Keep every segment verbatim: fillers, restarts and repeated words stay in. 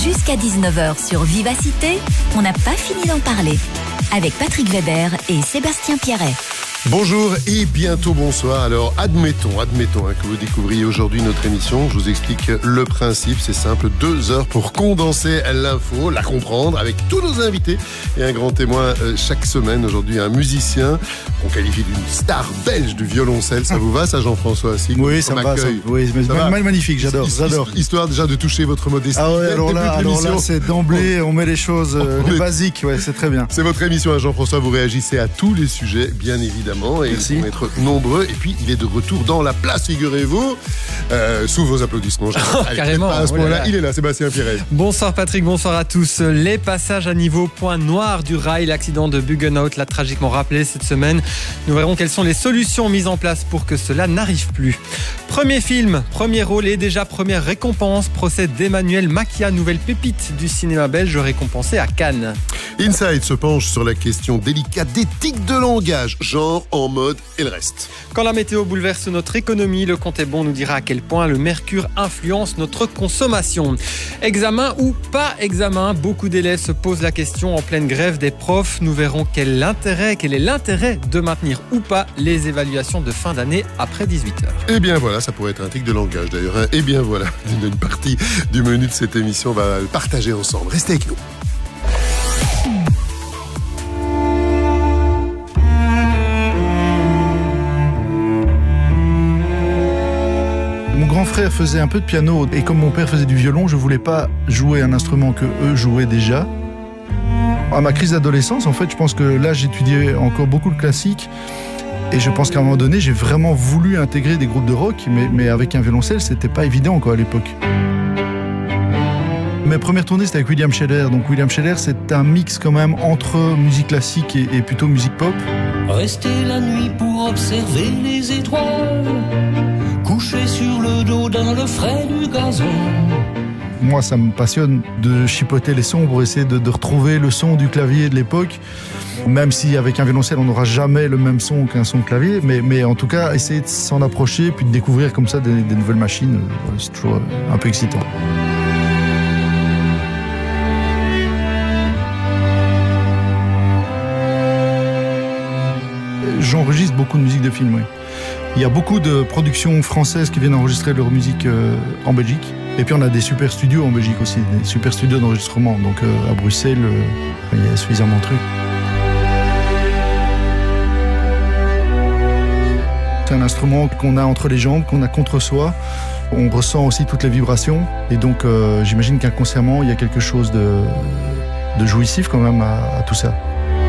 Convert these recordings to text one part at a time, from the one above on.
Jusqu'à dix-neuf heures sur Vivacité, on n'a pas fini d'en parler. Avec Patrick Weber et Sébastien Pierret. Bonjour et bientôt bonsoir. Alors admettons, admettons hein, que vous découvriez aujourd'hui notre émission. Je vous explique le principe, c'est simple. Deux heures pour condenser l'info, la comprendre avec tous nos invités et un grand témoin euh, chaque semaine. Aujourd'hui un musicien qu'on qualifie d'une star belge du violoncelle. Ça vous va ça Jean-François Assis? Oui, ça me va. Ça, oui, mais ça va. Magnifique, j'adore, j'adore. Histoire déjà de toucher votre modestie. Ah ouais, alors là, alors là c'est d'emblée, on met les choses euh, les basiques, ouais, c'est très bien. C'est votre émission hein, Jean-François, vous réagissez à tous les sujets, bien évidemment. Et merci. Ils vont être nombreux. Et puis, il est de retour dans la place, figurez-vous. Euh, sous vos applaudissements. Oh, carrément. À ce oh point-là, il est là, Sébastien Pierret. Bonsoir Patrick, bonsoir à tous. Les passages à niveau point noir du rail, l'accident de Buggenhout l'a tragiquement rappelé cette semaine. Nous verrons quelles sont les solutions mises en place pour que cela n'arrive plus. Premier film, premier rôle et déjà première récompense. Procès d'Emmanuel Maquia, nouvelle pépite du cinéma belge récompensée à Cannes. Inside se penche sur la question délicate d'éthique de langage, genre en mode et le reste. Quand la météo bouleverse notre économie, le compte est bon nous dira à quel point le mercure influence notre consommation. Examen ou pas examen, beaucoup d'élèves se posent la question en pleine grève des profs. Nous verrons quel, intérêt, quel est l'intérêt de maintenir ou pas les évaluations de fin d'année après dix-huit heures. Eh bien voilà, ça pourrait être un tic de langage d'ailleurs. Hein. Eh bien voilà, une partie du menu de cette émission, on va le partager ensemble. Restez avec nous. Mon grand frère faisait un peu de piano et comme mon père faisait du violon, je voulais pas jouer un instrument que eux jouaient déjà. À ma crise d'adolescence, en fait, je pense que là, j'étudiais encore beaucoup le classique et je pense qu'à un moment donné, j'ai vraiment voulu intégrer des groupes de rock, mais, mais avec un violoncelle, c'était pas évident quoi, à l'époque. Mes premières tournées, c'était avec William Scheller. Donc William Scheller, c'est un mix quand même entre musique classique et, et plutôt musique pop. Rester la nuit pour observer les étoiles, couché sur le dos dans le frais du gazon. Moi, ça me passionne de chipoter les sons pour essayer de, de retrouver le son du clavier de l'époque. Même si avec un violoncelle, on n'aura jamais le même son qu'un son de clavier. Mais, mais en tout cas, essayer de s'en approcher puis de découvrir comme ça des, des nouvelles machines, c'est toujours un peu excitant. J'enregistre beaucoup de musique de film, oui. Il y a beaucoup de productions françaises qui viennent enregistrer leur musique euh, en Belgique. Et puis on a des super studios en Belgique aussi, des super studios d'enregistrement. Donc euh, à Bruxelles, euh, il y a suffisamment de trucs. C'est un instrument qu'on a entre les jambes, qu'on a contre soi. On ressent aussi toutes les vibrations. Et donc euh, j'imagine qu'inconsciemment, il y a quelque chose de, de jouissif quand même à, à tout ça.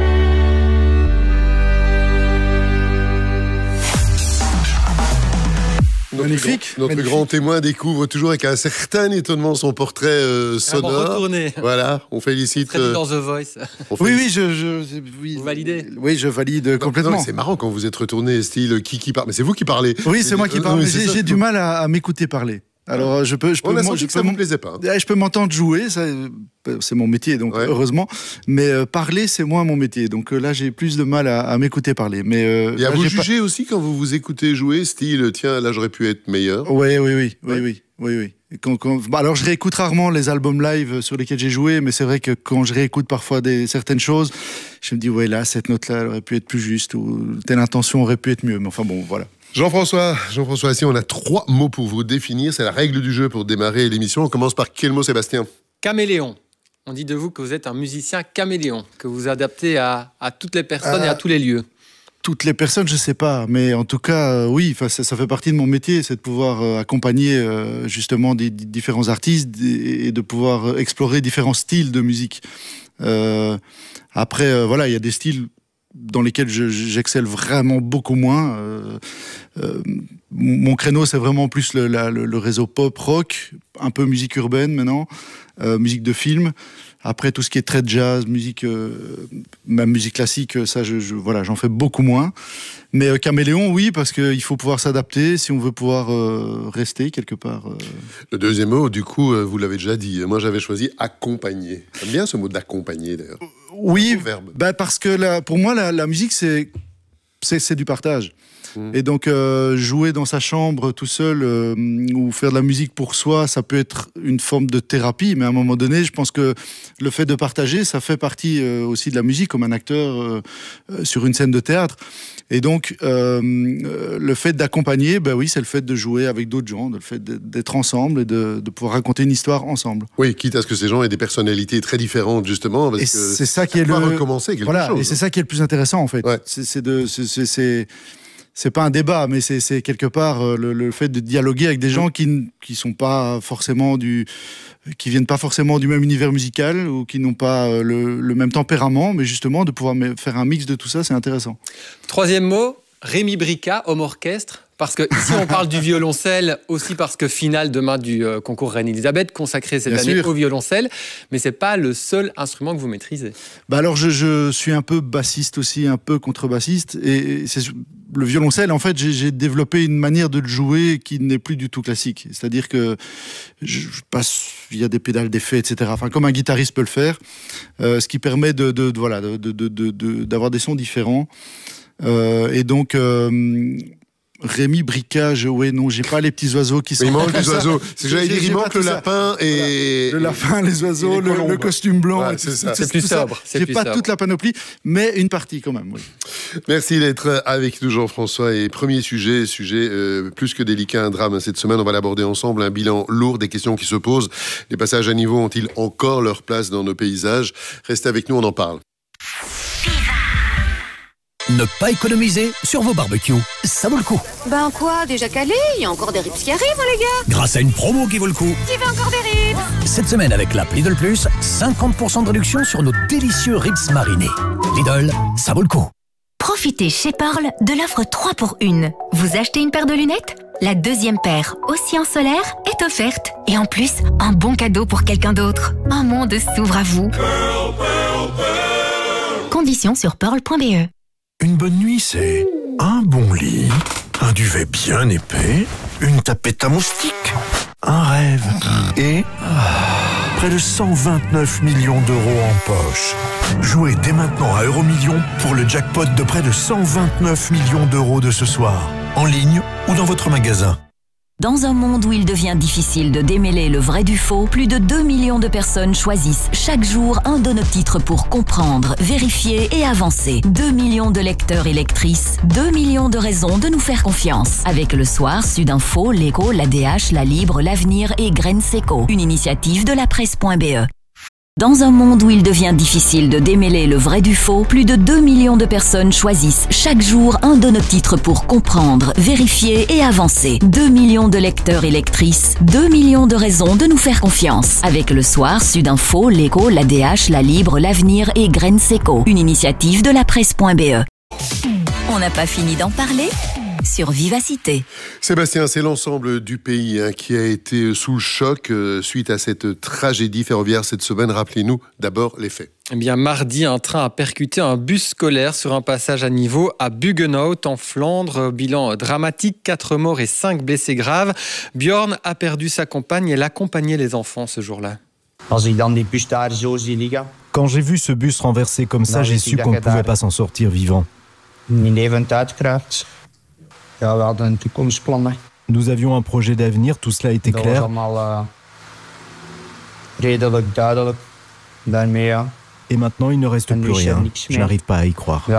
Magnifique. Notre magnifique. grand témoin découvre toujours avec un certain étonnement son portrait euh, sonore. Retourné. Voilà, on félicite. Très euh, dans The Voice. Oui, oui, je, je, je oui, vous validez. Oui, je valide non, complètement. Non, c'est marrant quand vous êtes retourné, style qui qui parle. Mais c'est vous qui parlez. Oui, c'est moi qui parle. Oui, j'ai, j'ai du mal à, à m'écouter parler. Alors je peux, je peux, on a moi, senti je que ça peux vous plaisait pas. Hein. Je peux m'entendre jouer, ça, c'est mon métier, donc ouais. Heureusement. Mais euh, parler, c'est moins mon métier, donc euh, là j'ai plus de mal à, à m'écouter parler. Mais euh, et à là, vous j'ai juger pas... aussi quand vous vous écoutez jouer, style tiens là j'aurais pu être meilleur. Oui, oui, oui, ouais. oui, oui, oui, oui. Quand, quand... Bah, alors je réécoute rarement les albums live sur lesquels j'ai joué, mais c'est vrai que quand je réécoute parfois des certaines choses, je me dis ouais là cette note-là elle aurait pu être plus juste ou telle intention aurait pu être mieux. Mais enfin bon voilà. Jean-François, Jean-François Assis, on a trois mots pour vous définir. C'est la règle du jeu pour démarrer l'émission. On commence par quel mot, Sébastien? Caméléon. On dit de vous que vous êtes un musicien caméléon, que vous adaptez à, à toutes les personnes euh, et à tous les lieux. Toutes les personnes, je sais pas, mais en tout cas, euh, oui, ça, ça fait partie de mon métier, c'est de pouvoir euh, accompagner euh, justement des, des différents artistes et de pouvoir explorer différents styles de musique. Euh, après, euh, voilà, il y a des styles dans lesquels je, j'excelle vraiment beaucoup moins. Euh, euh, mon créneau, c'est vraiment plus le, la, le, le réseau pop, rock, un peu musique urbaine maintenant, euh, musique de film. Après, tout ce qui est très jazz, musique, euh, même musique classique, ça, je, je, voilà, j'en fais beaucoup moins. Mais euh, caméléon, oui, parce qu'il faut pouvoir s'adapter si on veut pouvoir euh, rester quelque part. Euh... Le deuxième mot, du coup, euh, vous l'avez déjà dit. Moi, j'avais choisi accompagner. J'aime bien ce mot d'accompagner, d'ailleurs. Oui, bah parce que la, pour moi, la, la musique, c'est, c'est, c'est du partage. Mmh. Et donc, euh, jouer dans sa chambre tout seul euh, ou faire de la musique pour soi, ça peut être une forme de thérapie. Mais à un moment donné, je pense que le fait de partager, ça fait partie euh, aussi de la musique, comme un acteur euh, euh, sur une scène de théâtre. Et donc, euh, le fait d'accompagner, ben oui, c'est le fait de jouer avec d'autres gens, le fait d'être ensemble et de, de pouvoir raconter une histoire ensemble. Oui, quitte à ce que ces gens aient des personnalités très différentes, justement, parce et que c'est ça qui est le recommencer quelque voilà, chose. Et c'est ça qui est le plus intéressant, en fait. Ouais. C'est, c'est de, c'est, c'est, c'est, c'est pas un débat, mais c'est, c'est quelque part le, le fait de dialoguer avec des gens qui qui sont pas forcément du qui viennent pas forcément du même univers musical ou qui n'ont pas le, le même tempérament, mais justement de pouvoir faire un mix de tout ça, c'est intéressant. Troisième mot, Rémi Brica, homme orchestre. Parce que ici on parle du violoncelle aussi parce que finale demain du euh, concours Reine-Elisabeth consacré cette Bien année sûr. au violoncelle, mais c'est pas le seul instrument que vous maîtrisez. Bah alors je, je suis un peu bassiste aussi, un peu contrebassiste, et c'est le violoncelle. En fait, j'ai, j'ai développé une manière de le jouer qui n'est plus du tout classique. C'est-à-dire que je, je passe via des pédales d'effet, et cetera. Enfin, comme un guitariste peut le faire, euh, ce qui permet de, de, de voilà de, de, de, de, d'avoir des sons différents. Euh, et donc euh, Rémi Brica, je, ouais, non, j'ai pas les petits oiseaux qui sont. Mais il manque les oiseaux. C'est, j'allais dire, il manque le lapin et. Voilà. Le lapin, les oiseaux, les le, le costume blanc. Ouais, c'est ça. C'est plus sobre. J'ai pas sobre. toute la panoplie, mais une partie quand même, oui. Merci d'être avec nous, Jean-François. Et premier sujet, sujet euh, plus que délicat, un drame. Cette semaine, on va l'aborder ensemble. Un bilan lourd, des questions qui se posent. Les passages à niveau ont-ils encore leur place dans nos paysages? Restez avec nous, on en parle. Ne pas économiser sur vos barbecues, ça vaut le coup. Ben quoi, déjà calé? Il y a encore des ribs qui arrivent, hein, les gars. Grâce à une promo qui vaut le coup. Qui veut encore des ribs? Cette semaine, avec l'app Lidl Plus, cinquante pour cent de réduction sur nos délicieux ribs marinés. Lidl, ça vaut le coup. Profitez chez Pearl de l'offre trois pour une. Vous achetez une paire de lunettes? La deuxième paire, aussi en solaire, est offerte. Et en plus, un bon cadeau pour quelqu'un d'autre. Un monde s'ouvre à vous. Pearl, Pearl, Pearl. Conditions sur pearl point b e. Une bonne nuit, c'est un bon lit, un duvet bien épais, une tapette à moustiques, un rêve et près de cent vingt-neuf millions d'euros en poche. Jouez dès maintenant à Euromillions pour le jackpot de près de cent vingt-neuf millions d'euros de ce soir, en ligne ou dans votre magasin. Dans un monde où il devient difficile de démêler le vrai du faux, plus de deux millions de personnes choisissent chaque jour un de nos titres pour comprendre, vérifier et avancer. deux millions de lecteurs et lectrices, deux millions de raisons de nous faire confiance. Avec Le Soir, Sudinfo, L'Écho, l'A D H, La Libre, L'Avenir et Graines Seco. Une initiative de la presse point b e. Dans un monde où il devient difficile de démêler le vrai du faux, plus de deux millions de personnes choisissent chaque jour un de nos titres pour comprendre, vérifier et avancer. deux millions de lecteurs et lectrices, deux millions de raisons de nous faire confiance. Avec Le Soir, Sudinfo, L'Écho, l'A D H, La Libre, L'Avenir et Graines Seco. Une initiative de la presse point b e. On n'a pas fini d'en parler sur Vivacité. Sébastien, c'est l'ensemble du pays hein, qui a été sous le choc euh, suite à cette tragédie ferroviaire cette semaine. Rappelez-nous d'abord les faits. Eh bien, mardi, un train a percuté un bus scolaire sur un passage à niveau à Buggenhout, en Flandre. Bilan dramatique, quatre morts et cinq blessés graves. Bjorn a perdu sa compagne. Elle accompagnait les enfants ce jour-là. Quand j'ai vu ce bus renversé comme ça, j'ai su qu'on ne pouvait pas s'en sortir vivant. Nous avions un projet d'avenir, tout cela était clair. Et maintenant, il ne reste plus rien. Je n'arrive pas à y croire.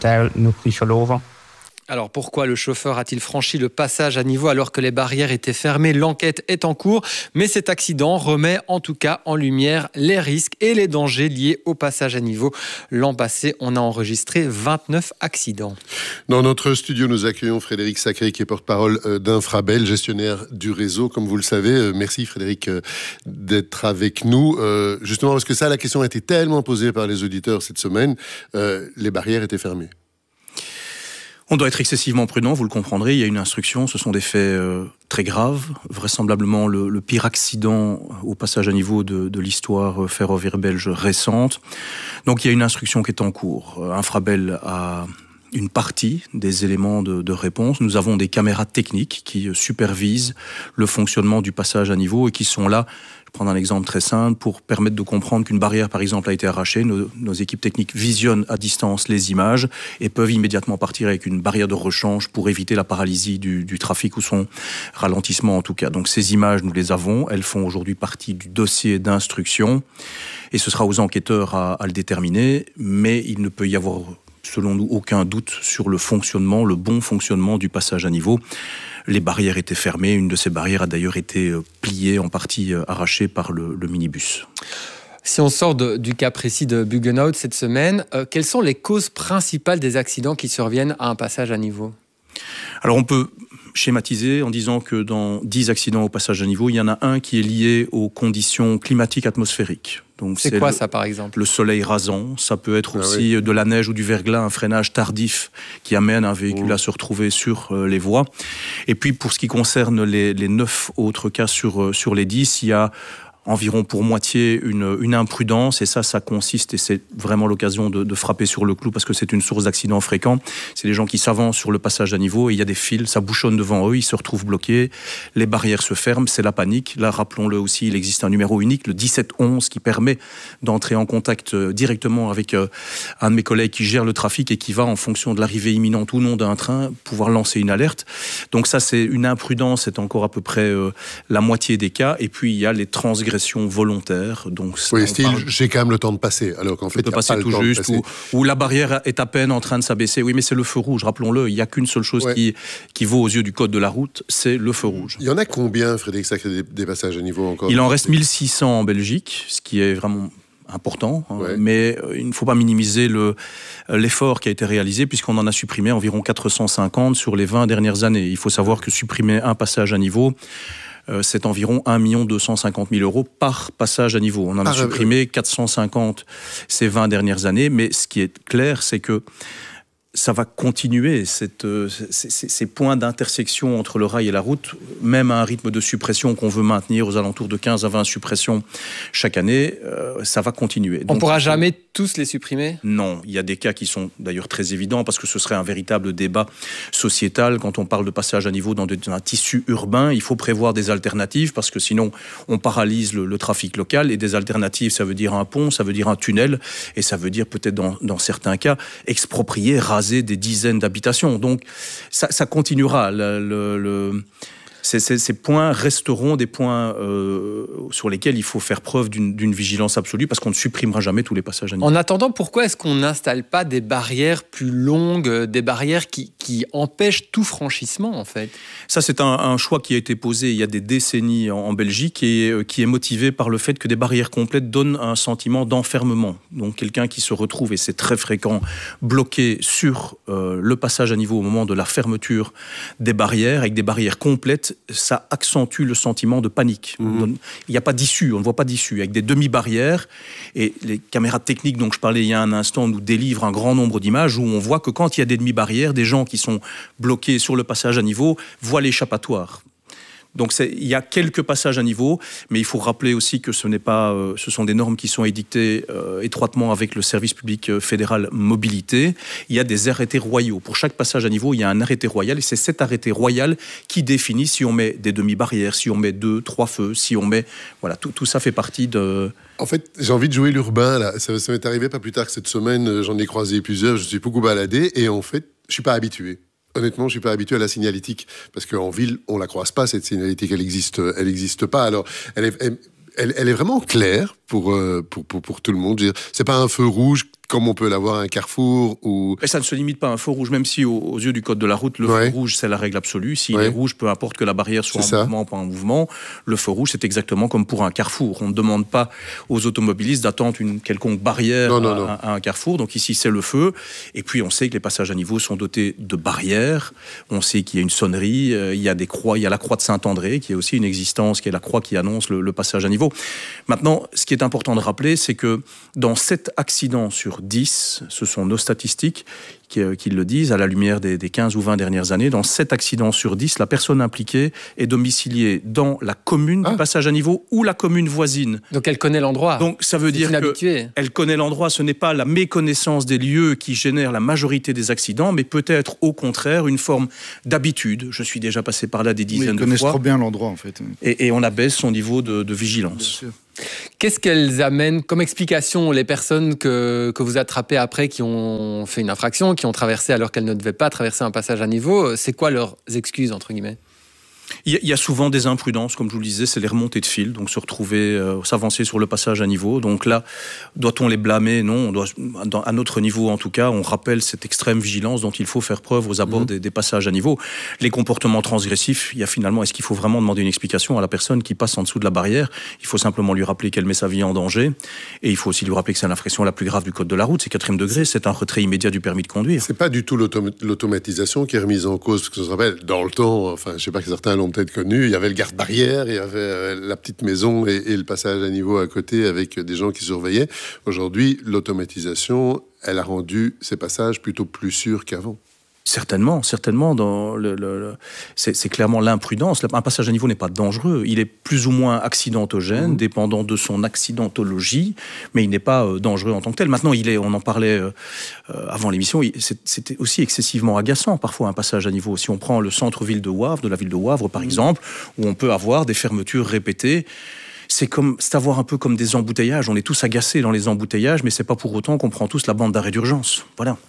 Alors pourquoi le chauffeur a-t-il franchi le passage à niveau alors que les barrières étaient fermées? L'enquête est en cours, mais cet accident remet en tout cas en lumière les risques et les dangers liés au passage à niveau. L'an passé, on a enregistré vingt-neuf accidents. Dans notre studio, nous accueillons Frédéric Sacré, qui est porte-parole d'Infrabel, gestionnaire du réseau, comme vous le savez. Merci Frédéric d'être avec nous. Justement parce que ça, la question a été tellement posée par les auditeurs cette semaine, les barrières étaient fermées. On doit être excessivement prudent, vous le comprendrez, il y a une instruction, ce sont des faits euh, très graves, vraisemblablement le, le pire accident au passage à niveau de, de l'histoire ferroviaire belge récente. Donc il y a une instruction qui est en cours. Infrabel a une partie des éléments de, de réponse. Nous avons des caméras techniques qui supervisent le fonctionnement du passage à niveau et qui sont là prendre un exemple très simple pour permettre de comprendre qu'une barrière, par exemple, a été arrachée. Nos, nos équipes techniques visionnent à distance les images et peuvent immédiatement partir avec une barrière de rechange pour éviter la paralysie du, du trafic ou son ralentissement en tout cas. Donc ces images, nous les avons. Elles font aujourd'hui partie du dossier d'instruction et ce sera aux enquêteurs à, à le déterminer. Mais il ne peut y avoir, selon nous, aucun doute sur le fonctionnement, le bon fonctionnement du passage à niveau. Les barrières étaient fermées. Une de ces barrières a d'ailleurs été pliée, en partie arrachée par le, le minibus. Si on sort de, du cas précis de Buggenhout cette semaine, euh, quelles sont les causes principales des accidents qui surviennent à un passage à niveau ? Alors on peut schématiser en disant que dans dix accidents au passage à niveau, il y en a un qui est lié aux conditions climatiques atmosphériques. Donc c'est, c'est quoi le, ça par exemple ? Le soleil rasant, ça peut être ah aussi oui. de la neige ou du verglas, un freinage tardif qui amène un véhicule mmh. à se retrouver sur euh, les voies. Et puis pour ce qui concerne les, les neuf autres cas sur, euh, sur les dix, il y a environ pour moitié une, une imprudence, et ça, ça consiste, et c'est vraiment l'occasion de, de frapper sur le clou parce que c'est une source d'accidents fréquents. C'est les gens qui s'avancent sur le passage à niveau et il y a des fils, ça bouchonne devant eux, ils se retrouvent bloqués, les barrières se ferment, c'est la panique. Là, rappelons-le aussi, il existe un numéro unique, le dix-sept onze, qui permet d'entrer en contact directement avec euh, un de mes collègues qui gère le trafic et qui va, en fonction de l'arrivée imminente ou non d'un train, pouvoir lancer une alerte. Donc ça, c'est une imprudence, c'est encore à peu près euh, la moitié des cas. Et puis, il y a les transgressions volontaire. Donc, oui, style, parle... j'ai quand même le temps de passer, alors qu'en fait, il peut passer pas tout le juste, temps ou, ou la barrière est à peine en train de s'abaisser. Oui, mais c'est le feu rouge, rappelons-le. Il n'y a qu'une seule chose ouais. qui, qui vaut aux yeux du code de la route, c'est le feu rouge. Il y en a combien, Frédéric Sacré, des, des passages à niveau encore ? Il en reste mille six cents en Belgique, ce qui est vraiment important, ouais. mais il ne faut pas minimiser le, l'effort qui a été réalisé puisqu'on en a supprimé environ quatre cent cinquante sur les vingt dernières années. Il faut savoir que supprimer un passage à niveau, c'est environ un million deux cent cinquante mille euros par passage à niveau. On en a ah, supprimé quatre cent cinquante ces vingt dernières années, mais ce qui est clair, c'est que ça va continuer, cette, ces, ces points d'intersection entre le rail et la route, même à un rythme de suppression qu'on veut maintenir aux alentours de quinze à vingt suppressions chaque année, euh, ça va continuer. On ne pourra jamais tous les supprimer ? Non, il y a des cas qui sont d'ailleurs très évidents parce que ce serait un véritable débat sociétal. Quand on parle de passage à niveau dans, de, dans un tissu urbain, il faut prévoir des alternatives parce que sinon on paralyse le, le trafic local, et des alternatives, ça veut dire un pont, ça veut dire un tunnel, et ça veut dire peut-être dans, dans certains cas exproprier, raser des dizaines d'habitations. Donc ça, ça continuera. Le, le, le, ces, ces, ces points resteront des points euh, sur lesquels il faut faire preuve d'une, d'une vigilance absolue parce qu'on ne supprimera jamais tous les passages à niveau. En attendant, pourquoi est-ce qu'on n'installe pas des barrières plus longues, des barrières qui, qui empêchent tout franchissement en fait ? Ça, c'est un, un choix qui a été posé il y a des décennies en, en Belgique et euh, qui est motivé par le fait que des barrières complètes donnent un sentiment d'enfermement. Donc quelqu'un qui se retrouve, et c'est très fréquent, bloqué sur euh, le passage à niveau au moment de la fermeture des barrières, avec des barrières complètes, ça accentue le sentiment de panique. Mmh. Il n'y a pas d'issue, on ne voit pas d'issue, avec des demi-barrières. Et les caméras techniques dont je parlais il y a un instant nous délivrent un grand nombre d'images où on voit que quand il y a des demi-barrières, des gens qui sont bloqués sur le passage à niveau voient l'échappatoire. Donc c'est, il y a quelques passages à niveau, mais il faut rappeler aussi que ce n'est pas, euh, ce sont des normes qui sont édictées euh, étroitement avec le service public euh, fédéral mobilité. Il y a des arrêtés royaux. Pour chaque passage à niveau, il y a un arrêté royal, et c'est cet arrêté royal qui définit si on met des demi-barrières, si on met deux, trois feux, si on met... Voilà, tout, tout ça fait partie de... En fait, j'ai envie de jouer l'urbain, là. Ça, ça m'est arrivé pas plus tard que cette semaine, j'en ai croisé plusieurs, je suis beaucoup baladé, et en fait, je suis pas habitué. Honnêtement, je suis pas habitué à la signalétique parce qu'en ville, on la croise pas, cette signalétique, elle existe, elle existe pas. Alors, elle est, elle, elle, elle est vraiment claire pour, pour, pour, pour tout le monde. Je veux dire, c'est pas un feu rouge comme on peut l'avoir à un carrefour ou... Et ça ne se limite pas à un feu rouge, même si aux, aux yeux du code de la route, le ouais. feu rouge, c'est la règle absolue. S'il ouais. est rouge, peu importe que la barrière soit c'est en ça. mouvement ou pas en mouvement, le feu rouge, c'est exactement comme pour un carrefour. On ne demande pas aux automobilistes d'attendre une quelconque barrière non, non, à, non. à un carrefour. Donc ici, c'est le feu. Et puis, on sait que les passages à niveau sont dotés de barrières. On sait qu'il y a une sonnerie, euh, il y a des croix, il y a la croix de Saint-André, qui est aussi une existence, qui est la croix qui annonce le, le passage à niveau. Maintenant, ce qui est important de rappeler, c'est que dans sept accidents sur sur dix, ce sont nos statistiques qui, euh, qui le disent, à la lumière des, des quinze ou vingt dernières années, dans sept accidents sur dix, la personne impliquée est domiciliée dans la commune ah. du passage à niveau ou la commune voisine. Donc elle connaît l'endroit. Donc ça veut dire qu'elle connaît l'endroit, ce n'est pas la méconnaissance des lieux qui génère la majorité des accidents, mais peut-être au contraire une forme d'habitude. Je suis déjà passé par là des dizaines oui, de fois. Ils connaissent trop bien l'endroit en fait. Et, et on abaisse son niveau de, de vigilance. Qu'est-ce qu'elles amènent comme explication, les personnes que, que vous attrapez après qui ont fait une infraction, qui ont traversé alors qu'elles ne devaient pas traverser un passage à niveau? C'est quoi leurs excuses, entre guillemets? Il y a souvent des imprudences, comme je vous le disais, c'est les remontées de fil, donc se retrouver, euh, s'avancer sur le passage à niveau. Donc là, doit-on les blâmer? Non, on doit, à notre niveau en tout cas, on rappelle cette extrême vigilance dont il faut faire preuve aux abords mmh. des, des passages à niveau. Les comportements transgressifs, il y a finalement, est-ce qu'il faut vraiment demander une explication à la personne qui passe en dessous de la barrière? Il faut simplement lui rappeler qu'elle met sa vie en danger, et il faut aussi lui rappeler que c'est l'infraction la plus grave du code de la route, c'est quatrième degré, c'est un retrait immédiat du permis de conduire. C'est pas du tout l'autom- l'automatisation qui est remise en cause, parce que ça se rappelle, dans le temps, enfin, je sais pas que certains l'ont peut-être connu, il y avait le garde-barrière, il y avait euh, la petite maison et, et le passage à niveau à côté avec des gens qui surveillaient. Aujourd'hui, l'automatisation, elle a rendu ces passages plutôt plus sûrs qu'avant. Certainement, certainement. Dans le, le, le, c'est, c'est clairement l'imprudence. Un passage à niveau n'est pas dangereux. Il est plus ou moins accidentogène, mmh. dépendant de son accidentologie, mais il n'est pas euh, dangereux en tant que tel. Maintenant, il est, on en parlait euh, avant l'émission, il, c'est, c'était aussi excessivement agaçant parfois un passage à niveau. Si on prend le centre-ville de Wavre, de la ville de Wavre par mmh. exemple, où on peut avoir des fermetures répétées, c'est comme, c'est avoir un peu comme des embouteillages. On est tous agacés dans les embouteillages, mais c'est pas pour autant qu'on prend tous la bande d'arrêt d'urgence. Voilà.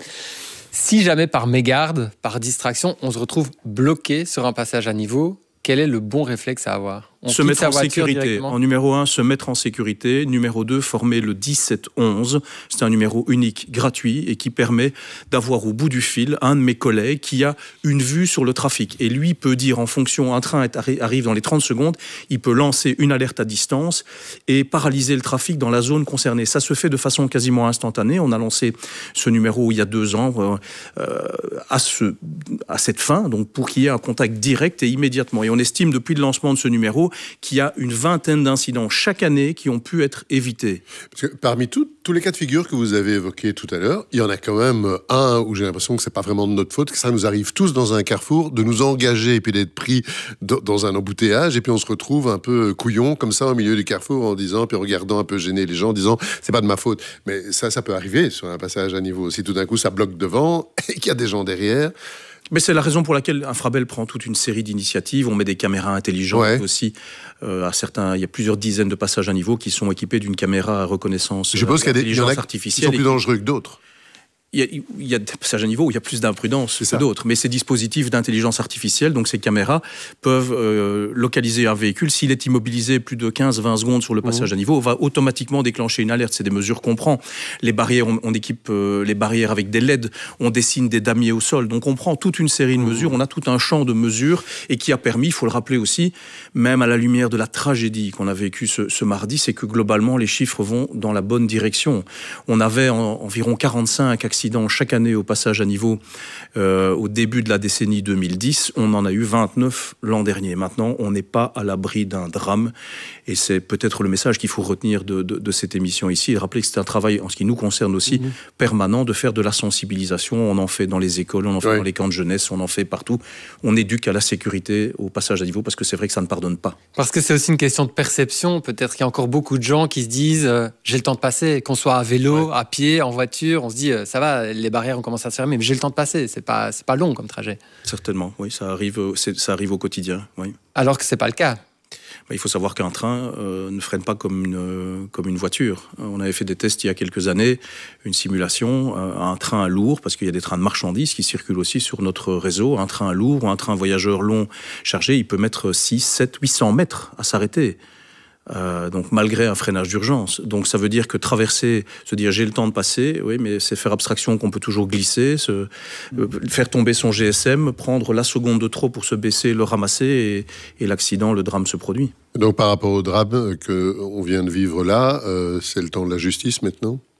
Si jamais par mégarde, par distraction, on se retrouve bloqué sur un passage à niveau, quel est le bon réflexe à avoir? On se mettre en sécurité. En numéro un, se mettre en sécurité. Numéro deux, former le dix-sept onze. C'est un numéro unique, gratuit, et qui permet d'avoir au bout du fil un de mes collègues qui a une vue sur le trafic. Et lui peut dire, en fonction, un train arrive dans les trente secondes, il peut lancer une alerte à distance et paralyser le trafic dans la zone concernée. Ça se fait de façon quasiment instantanée. On a lancé ce numéro il y a deux ans euh, à, ce, à cette fin, donc pour qu'il y ait un contact direct et immédiatement. Et on estime depuis le lancement de ce numéro qu'il y a une vingtaine d'incidents chaque année qui ont pu être évités. Parce que parmi tout, tous les cas de figure que vous avez évoqués tout à l'heure, il y en a quand même un où j'ai l'impression que c'est pas vraiment de notre faute, que ça nous arrive tous dans un carrefour de nous engager et puis d'être pris dans un embouteillage et puis on se retrouve un peu couillon comme ça au milieu du carrefour en disant, puis regardant un peu gêné les gens en disant c'est pas de ma faute. Mais ça, ça peut arriver sur un passage à niveau. Si tout d'un coup ça bloque devant et qu'il y a des gens derrière. Mais c'est la raison pour laquelle Infrabel prend toute une série d'initiatives. On met des caméras intelligentes ouais. aussi. Euh, à certains, il y a plusieurs dizaines de passages à niveau qui sont équipés d'une caméra à reconnaissance Je pense qu'il y a des y en a artificielle. Qui sont plus dangereux que d'autres. Il y, a, il y a des passages à niveau où il y a plus d'imprudence que d'autres, mais ces dispositifs d'intelligence artificielle, donc ces caméras, peuvent euh, localiser un véhicule. S'il est immobilisé plus de quinze à vingt secondes sur le passage mmh. à niveau, on va automatiquement déclencher une alerte. C'est des mesures qu'on prend. Les barrières, on, on équipe euh, les barrières avec des L E D, on dessine des damiers au sol. Donc on prend toute une série de mmh. mesures, on a tout un champ de mesures et qui a permis, il faut le rappeler aussi, même à la lumière de la tragédie qu'on a vécue ce, ce mardi, c'est que globalement les chiffres vont dans la bonne direction. On avait en, environ quarante-cinq accidents chaque année au passage à niveau euh, au début de la décennie deux mille dix. On en a eu vingt-neuf l'an dernier. Maintenant, on n'est pas à l'abri d'un drame. Et c'est peut-être le message qu'il faut retenir de, de, de cette émission ici. Et rappeler que c'est un travail, en ce qui nous concerne aussi, mmh. permanent, de faire de la sensibilisation. On en fait dans les écoles, on en fait ouais. dans les camps de jeunesse, on en fait partout. On éduque à la sécurité, au passage à niveau, parce que c'est vrai que ça ne pardonne pas. Parce que c'est aussi une question de perception. Peut-être qu'il y a encore beaucoup de gens qui se disent euh, « j'ai le temps de passer », qu'on soit à vélo, ouais. à pied, en voiture, on se dit euh, « ça va, les barrières ont commencé à se fermer, mais j'ai le temps de passer, c'est pas, c'est pas long comme trajet ». Certainement, oui, ça arrive, c'est, ça arrive au quotidien, oui. Alors que c'est pas le cas. Ben, il faut savoir qu'un train euh, ne freine pas comme une, euh, comme une voiture. On avait fait des tests il y a quelques années, une simulation, euh, un train lourd, parce qu'il y a des trains de marchandises qui circulent aussi sur notre réseau. Un train lourd ou un train voyageur long chargé, il peut mettre six, sept, huit cents mètres à s'arrêter. Euh, donc malgré un freinage d'urgence. Donc ça veut dire que traverser, se dire j'ai le temps de passer, oui, mais c'est faire abstraction qu'on peut toujours glisser, se, euh, faire tomber son G S M, prendre la seconde de trop pour se baisser, le ramasser et, et l'accident, le drame se produit. Donc par rapport au drame qu'on vient de vivre là, euh, c'est le temps de la justice maintenant ?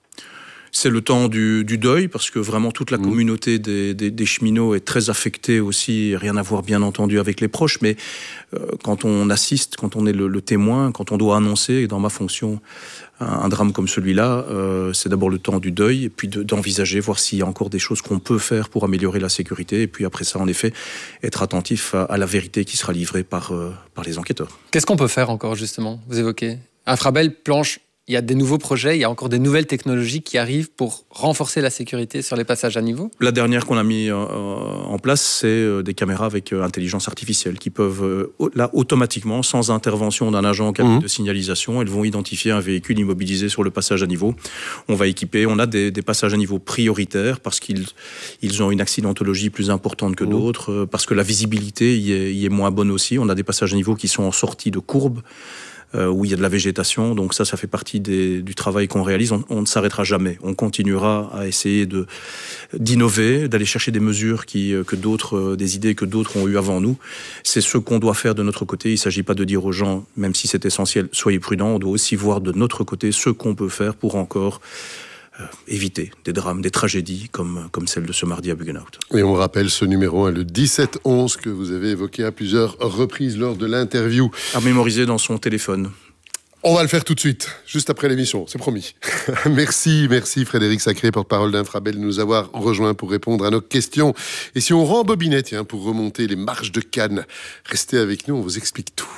C'est le temps du, du deuil, parce que vraiment toute la mmh. communauté des, des, des cheminots est très affectée aussi, rien à voir bien entendu avec les proches, mais euh, quand on assiste, quand on est le, le témoin, quand on doit annoncer, dans ma fonction, un, un drame comme celui-là, euh, c'est d'abord le temps du deuil, et puis de, d'envisager, voir s'il y a encore des choses qu'on peut faire pour améliorer la sécurité, et puis après ça, en effet, être attentif à, à la vérité qui sera livrée par, euh, par les enquêteurs. Qu'est-ce qu'on peut faire encore, justement ? Vous évoquez Infrabel planche. Il y a des nouveaux projets, il y a encore des nouvelles technologies qui arrivent pour renforcer la sécurité sur les passages à niveau. La dernière qu'on a mis euh, en place, c'est euh, des caméras avec euh, intelligence artificielle qui peuvent, euh, là, automatiquement, sans intervention d'un agent en cabine mmh. de signalisation, elles vont identifier un véhicule immobilisé sur le passage à niveau. On va équiper, on a des, des passages à niveau prioritaires parce qu'ils ils ont une accidentologie plus importante que mmh. d'autres, euh, parce que la visibilité y est, y est moins bonne aussi. On a des passages à niveau qui sont en sortie de courbe, Euh, où il y a de la végétation, donc ça, ça fait partie des, du travail qu'on réalise. On, on ne s'arrêtera jamais. On continuera à essayer de, d'innover, d'aller chercher des mesures qui, que d'autres, des idées que d'autres ont eues avant nous. C'est ce qu'on doit faire de notre côté. Il ne s'agit pas de dire aux gens, même si c'est essentiel, soyez prudents. On doit aussi voir de notre côté ce qu'on peut faire pour encore Euh, éviter des drames, des tragédies comme, comme celle de ce mardi à Buggenhout. Et on rappelle ce numéro, hein, le dix-sept onze, que vous avez évoqué à plusieurs reprises lors de l'interview. À mémoriser dans son téléphone. On va le faire tout de suite, juste après l'émission, c'est promis. Merci, merci Frédéric Sacré, porte-parole d'Infrabel, de nous avoir rejoints pour répondre à nos questions. Et si on rembobinait, tiens, pour remonter les marches de Cannes, restez avec nous, on vous explique tout.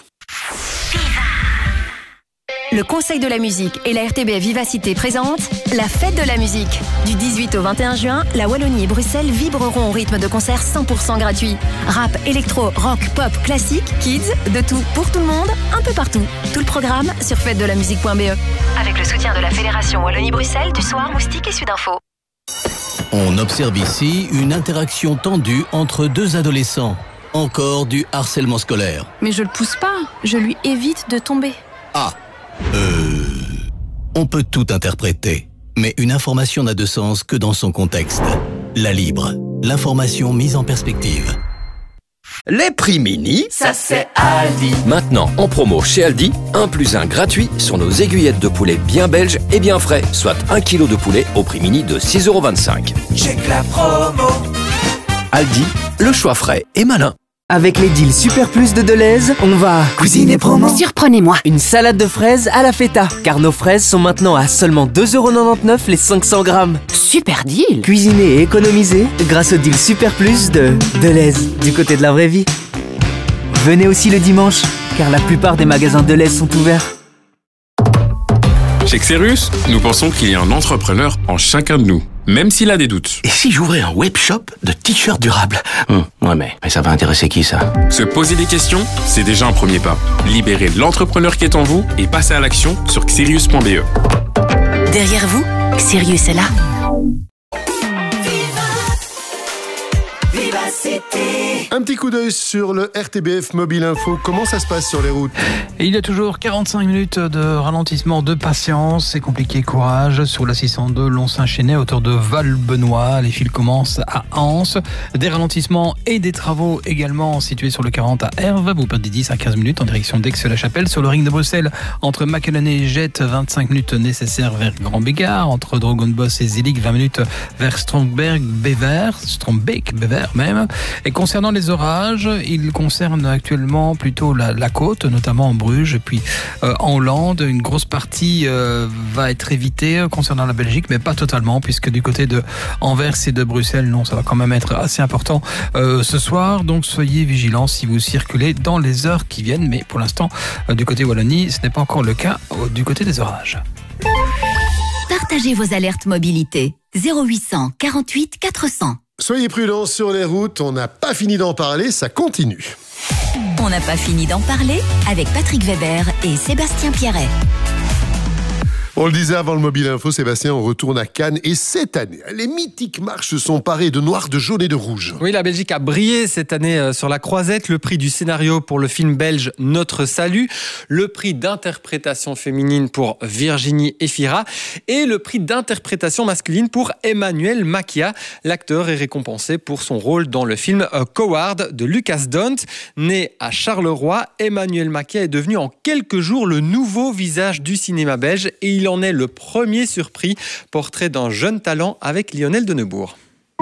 Le Conseil de la musique et la R T B F Vivacité présentent la fête de la musique. Du dix-huit au vingt et un juin, la Wallonie et Bruxelles vibreront au rythme de concerts cent pour cent gratuits. Rap, électro, rock, pop, classique, kids, de tout pour tout le monde, un peu partout. Tout le programme sur fête de la musique point b e. Avec le soutien de la Fédération Wallonie-Bruxelles, du Soir, Moustique et Sudinfo. On observe ici une interaction tendue entre deux adolescents. Encore du harcèlement scolaire. Mais je le pousse pas, je lui évite de tomber. Ah Euh... On peut tout interpréter, mais une information n'a de sens que dans son contexte. La Libre, l'information mise en perspective. Les prix mini, ça c'est Aldi. Maintenant en promo chez Aldi, un plus un gratuit sur nos aiguillettes de poulet bien belges et bien frais, soit un kilo de poulet au prix mini de six euros vingt-cinq. Check la promo. Aldi, le choix frais et malin. Avec les deals Super Plus de Deleuze, on va cuisiner promo. Surprenez-moi. Une salade de fraises à la feta, car nos fraises sont maintenant à seulement deux euros quatre-vingt-dix-neuf les cinq cents grammes. Super deal. Cuisiner et économiser grâce au deal Super Plus de Deleuze, du côté de la vraie vie. Venez aussi le dimanche, car la plupart des magasins Deleuze sont ouverts. Chez Xerus, nous pensons qu'il y a un entrepreneur en chacun de nous, même s'il a des doutes. Et si j'ouvrais un webshop de t-shirts durables hum, Ouais, mais, mais ça va intéresser qui, ça? Se poser des questions, c'est déjà un premier pas. Libérez l'entrepreneur qui est en vous et passez à l'action sur xerius point b e. Derrière vous, Sirius est là. Un petit coup d'œil sur le R T B F Mobile Info. Comment ça se passe sur les routes? Et il y a toujours quarante-cinq minutes de ralentissement, de patience. C'est compliqué, courage. Sur la six cent deux, Lons-Saint-Chénet, hauteur de Val-Benoît. Les fils commencent à Anse. Des ralentissements et des travaux également situés sur le quarante à Herve. Vous perdez dix à quinze minutes en direction d'Aix-la-Chapelle. Sur le ring de Bruxelles, entre Mackelen et Jette, vingt-cinq minutes nécessaires vers Grand-Bégard. Entre Drogenbos et Zillig, vingt minutes vers Stromberg-Bever. Strombeek-Bever même. Et concernant les orages, ils concernent actuellement plutôt la, la côte, notamment en Bruges et puis euh, en Hollande. Une grosse partie euh, va être évitée concernant la Belgique, mais pas totalement, puisque du côté de Anvers et de Bruxelles, non, ça va quand même être assez important euh, ce soir. Donc soyez vigilants si vous circulez dans les heures qui viennent. Mais pour l'instant, euh, du côté Wallonie, ce n'est pas encore le cas euh, du côté des orages. Partagez vos alertes mobilité. zéro huit cent quarante-huit quatre cents. Soyez prudents sur les routes, on n'a pas fini d'en parler, ça continue. On n'a pas fini d'en parler avec Patrick Weber et Sébastien Pierret. On le disait avant le Mobile Info, Sébastien, on retourne à Cannes. Et cette année, les mythiques marches se sont parées de noir, de jaune et de rouge. Oui, la Belgique a brillé cette année sur la Croisette. Le prix du scénario pour le film belge Notre Salut. Le prix d'interprétation féminine pour Virginie Efira. Et le prix d'interprétation masculine pour Emmanuel Makia. L'acteur est récompensé pour son rôle dans le film Coward de Lucas Dont. Né à Charleroi, Emmanuel Makia est devenu en quelques jours le nouveau visage du cinéma belge. Et Il en est le premier surpris. Portrait d'un jeune talent avec Lionel Denebourg.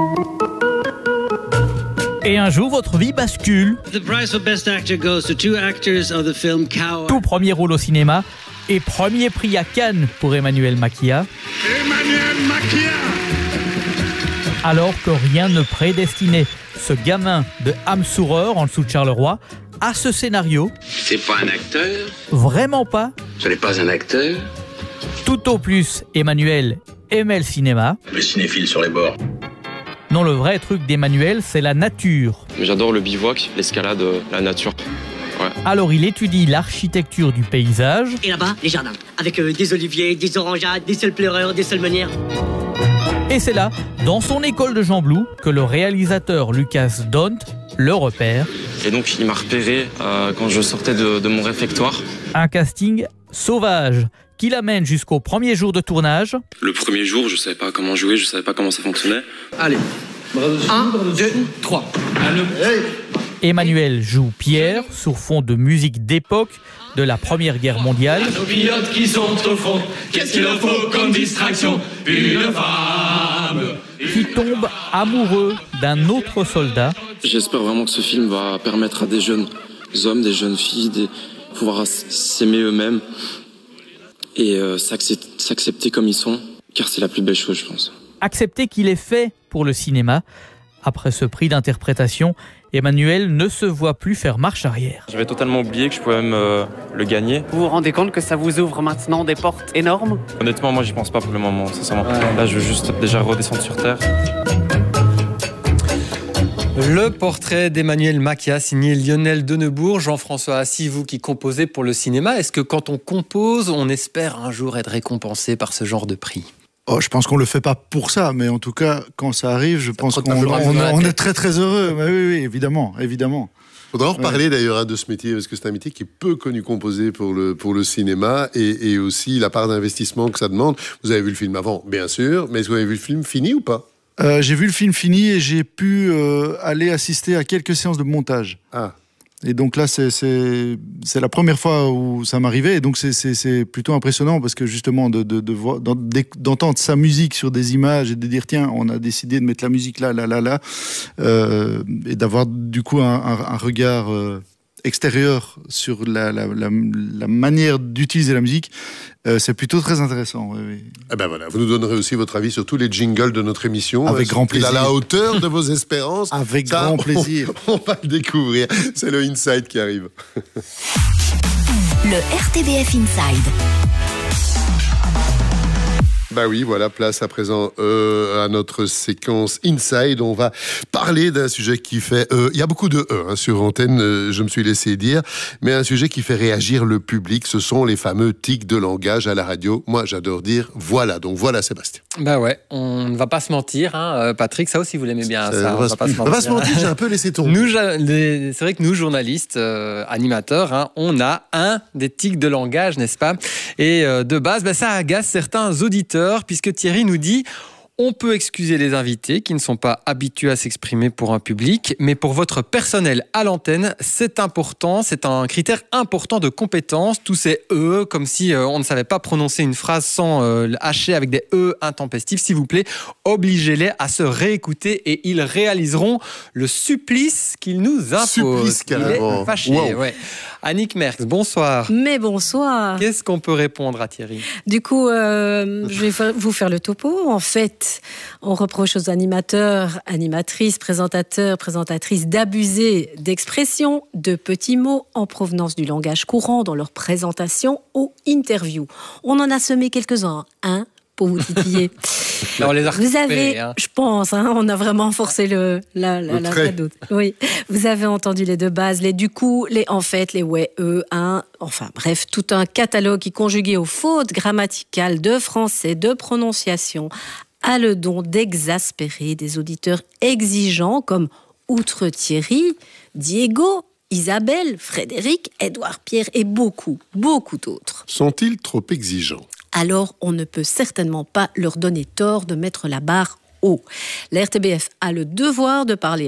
Et un jour, votre vie bascule. The prize for best actor goes to two actors of the film Cow. Tout premier rôle au cinéma et premier prix à Cannes pour Emmanuel Maquia. Emmanuel Maquia. Alors que rien ne prédestinait ce gamin de Ham-Soureur, en dessous de Charleroi, à ce scénario. C'est pas un acteur. Vraiment pas. Ce n'est pas un acteur. Tout au plus, Emmanuel aimait le cinéma. Le cinéphile sur les bords. Non, le vrai truc d'Emmanuel, c'est la nature. J'adore le bivouac, l'escalade, la nature. Ouais. Alors il étudie l'architecture du paysage. Et là-bas, les jardins, avec euh, des oliviers, des orangeades, des seuls pleureurs, des seules meunières. Et c'est là, dans son école de Jean Blou, que le réalisateur Lucas Dont le repère. Et donc il m'a repéré euh, quand je sortais de, de mon réfectoire. Un casting sauvage qui l'amène jusqu'au premier jour de tournage. Le premier jour, je savais pas comment jouer, je savais pas comment ça fonctionnait. Allez, un, deux, trois. Emmanuel joue Pierre sur fond de musique d'époque de la Première Guerre mondiale. Nos pilotes qui sont au front, qu'est-ce qu'il leur faut comme distraction? Une femme Qui tombe amoureux d'un autre soldat. J'espère vraiment que ce film va permettre à des jeunes hommes, des jeunes filles, de pouvoir s'aimer eux-mêmes et euh, s'accepter comme ils sont, car c'est la plus belle chose, je pense. Accepter qu'il est fait pour le cinéma. Après ce prix d'interprétation, Emmanuel ne se voit plus faire marche arrière. J'avais totalement oublié que je pouvais même euh, le gagner. Vous vous rendez compte que ça vous ouvre maintenant des portes énormes? Honnêtement, moi, j'y pense pas pour le moment, sincèrement. Ouais. Là, je veux juste déjà redescendre sur terre. Le portrait d'Emmanuel Maquia, signé Lionel Denebourg. Jean-François Assis, vous qui composez pour le cinéma, est-ce que quand on compose, on espère un jour être récompensé par ce genre de prix ? Oh, je pense qu'on le fait pas pour ça, mais en tout cas, quand ça arrive, je ça pense qu'on on, on, on est très très heureux. Mais oui, oui, évidemment, évidemment. Il faudra en reparler ouais. d'ailleurs hein, de ce métier, parce que c'est un métier qui est peu connu composé pour le, pour le cinéma, et, et aussi la part d'investissement que ça demande. Vous avez vu le film avant, bien sûr, mais est-ce que vous avez vu le film fini ou pas ? euh, J'ai vu le film fini et j'ai pu euh, aller assister à quelques séances de montage. Ah. Et donc là, c'est, c'est, c'est la première fois où ça m'arrivait. Et donc, c'est, c'est, c'est plutôt impressionnant parce que justement, de, de, de voir, d'entendre sa musique sur des images et de dire, tiens, on a décidé de mettre la musique là, là, là, là, euh, et d'avoir du coup un, un, un regard euh, extérieur sur la, la, la, la manière d'utiliser la musique, euh, c'est plutôt très intéressant. Oui, oui. Eh ben voilà, vous nous donnerez aussi votre avis sur tous les jingles de notre émission. Avec euh, grand plaisir. À la hauteur de vos espérances. Avec Ça, grand plaisir. On, on va le découvrir. C'est le Inside qui arrive. Le R T B F Inside. Bah oui, voilà, place à présent euh, à notre séquence Inside. On va parler d'un sujet qui fait... Il euh, y a beaucoup de E hein, sur antenne, euh, je me suis laissé dire, mais un sujet qui fait réagir le public, ce sont les fameux tics de langage à la radio. Moi, j'adore dire voilà. Donc voilà, Sébastien. Bah ouais, on ne va pas se mentir, hein. Patrick, ça aussi vous l'aimez bien. Ça, ça, on va, va pas se mentir. On va se mentir, j'ai un peu laissé tomber. Nous, les, c'est vrai que nous, journalistes, euh, animateurs, hein, on a un des tics de langage, n'est-ce pas? Et euh, de base, bah, ça agace certains auditeurs, puisque Thierry nous dit on peut excuser les invités qui ne sont pas habitués à s'exprimer pour un public, mais pour votre personnel à l'antenne, c'est important, c'est un critère important de compétence. Tous ces E, comme si euh, on ne savait pas prononcer une phrase sans euh, hacher avec des E intempestifs, s'il vous plaît, obligez-les à se réécouter et ils réaliseront le supplice qu'ils nous imposent. Supplice, carrément. Il est fâché, wow. ouais. Annick Merckx, bonsoir. Mais bonsoir. Qu'est-ce qu'on peut répondre à Thierry ? Du coup, euh, je vais vous faire le topo. En fait, on reproche aux animateurs, animatrices, présentateurs, présentatrices d'abuser d'expressions, de petits mots en provenance du langage courant dans leur présentation ou interview. On en a semé quelques-uns, hein, pour vous titiller. Non, on les a vous avez, hein. je pense, hein, on a vraiment forcé le, la, la, la, la doute. Oui, vous avez entendu les deux bases, les du coup, les en fait, les ouais, eux, hein, enfin bref, tout un catalogue qui conjugué aux fautes grammaticales de français, de prononciation, a le don d'exaspérer des auditeurs exigeants comme outre Thierry, Diego, Isabelle, Frédéric, Édouard Pierre et beaucoup, beaucoup d'autres. Sont-ils trop exigeants ? Alors on ne peut certainement pas leur donner tort de mettre la barre haut. La R T B F a le devoir de parler à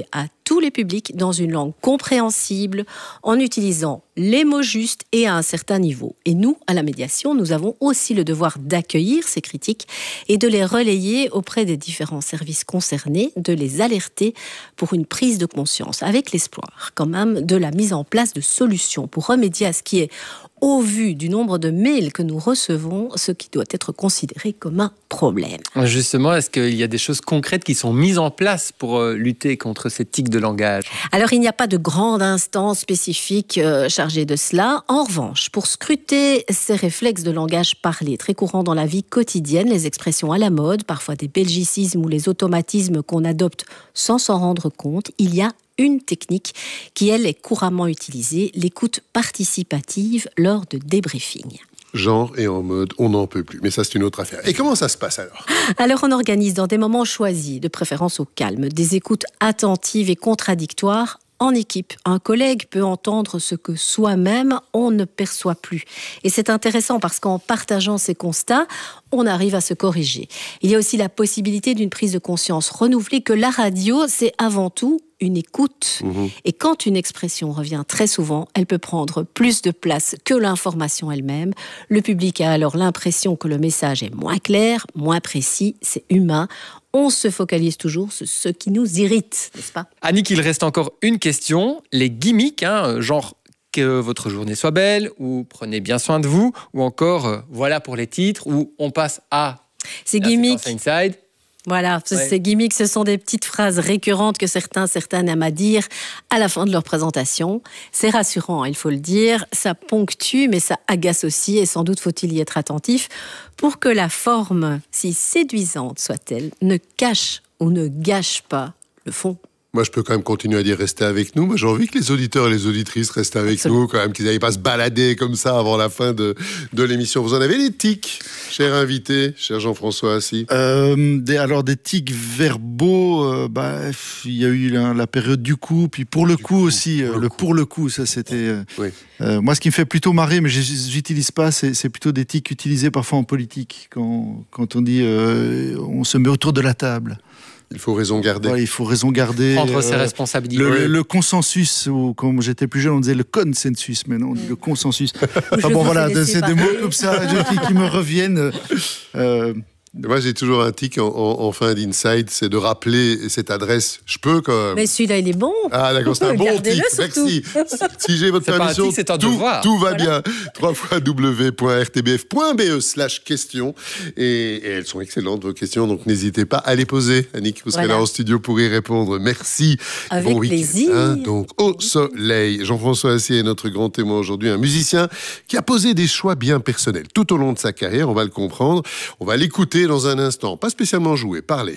tous les publics dans une langue compréhensible, en utilisant les mots justes et à un certain niveau. Et nous, à la médiation, nous avons aussi le devoir d'accueillir ces critiques et de les relayer auprès des différents services concernés, de les alerter pour une prise de conscience, avec l'espoir quand même de la mise en place de solutions pour remédier à ce qui est, au vu du nombre de mails que nous recevons, ce qui doit être considéré comme un problème. Justement, est-ce qu'il y a des choses concrètes qui sont mises en place pour lutter contre ces tics de langage ? Alors, il n'y a pas de grande instance spécifique euh, chargée de cela. En revanche, pour scruter ces réflexes de langage parlé, très courants dans la vie quotidienne, les expressions à la mode, parfois des belgicismes ou les automatismes qu'on adopte sans s'en rendre compte, il y a une technique qui, elle, est couramment utilisée, l'écoute participative lors de débriefing. Genre et en mode, on n'en peut plus. Mais ça, c'est une autre affaire. Et comment ça se passe alors ? Alors, on organise dans des moments choisis, de préférence au calme, des écoutes attentives et contradictoires en équipe. Un collègue peut entendre ce que soi-même, on ne perçoit plus. Et c'est intéressant parce qu'en partageant ces constats, on arrive à se corriger. Il y a aussi la possibilité d'une prise de conscience renouvelée que la radio, c'est avant tout une écoute. Mmh. Et quand une expression revient très souvent, elle peut prendre plus de place que l'information elle-même. Le public a alors l'impression que le message est moins clair, moins précis, c'est humain. On se focalise toujours sur ce qui nous irrite, n'est-ce pas ? Annick, il reste encore une question. Les gimmicks, hein, genre que votre journée soit belle, ou prenez bien soin de vous, ou encore euh, voilà pour les titres, ou on passe à ces gimmicks. Inside. Voilà, ouais. Ces gimmicks, ce sont des petites phrases récurrentes que certains, certaines aiment à dire à la fin de leur présentation. C'est rassurant, il faut le dire. Ça ponctue, mais ça agace aussi, et sans doute faut-il y être attentif pour que la forme, si séduisante soit-elle, ne cache ou ne gâche pas le fond. Moi, je peux quand même continuer à dire restez avec nous. Moi, j'ai envie que les auditeurs et les auditrices restent avec Absolument. nous, quand même, qu'ils n'aillent pas se balader comme ça avant la fin de, de l'émission. Vous en avez des tics, cher invité, cher Jean-François Assy euh, des, Alors, des tics verbaux, euh, bah, il y a eu la, la période du coup, puis pour le coup, coup aussi, pour euh, le, le coup. pour le coup, ça c'était... Euh, oui. euh, moi, ce qui me fait plutôt marrer, mais j'utilise pas, c'est, c'est plutôt des tics utilisés parfois en politique, quand, quand on dit euh, on se met autour de la table. Il faut raison garder. Ouais, il faut raison garder. Prendre euh, ses responsabilités. Le, le, le consensus, ou quand j'étais plus jeune, on disait le consensus, mais non, on dit le consensus. Enfin bon, voilà, c'est des mots comme ça qui, qui me reviennent. Euh, Moi, j'ai toujours un tic en, en, en fin d'Inside, c'est de rappeler cette adresse. Je peux quand même. Mais celui-là, il est bon. Ah, d'accord, c'est un bon tic. Merci. Si j'ai votre c'est permission, tic, c'est un tout, tout va voilà. bien. w w w point r t b f point b e slash questions. Et, et elles sont excellentes, vos questions, donc n'hésitez pas à les poser. Annick, vous serez voilà. là en studio pour y répondre. Merci. Avec bon plaisir. Hein, donc, au soleil. Jean-François Assy est notre grand témoin aujourd'hui, un musicien qui a posé des choix bien personnels tout au long de sa carrière. On va le comprendre. On va l'écouter dans un instant. Pas spécialement joué, parlez.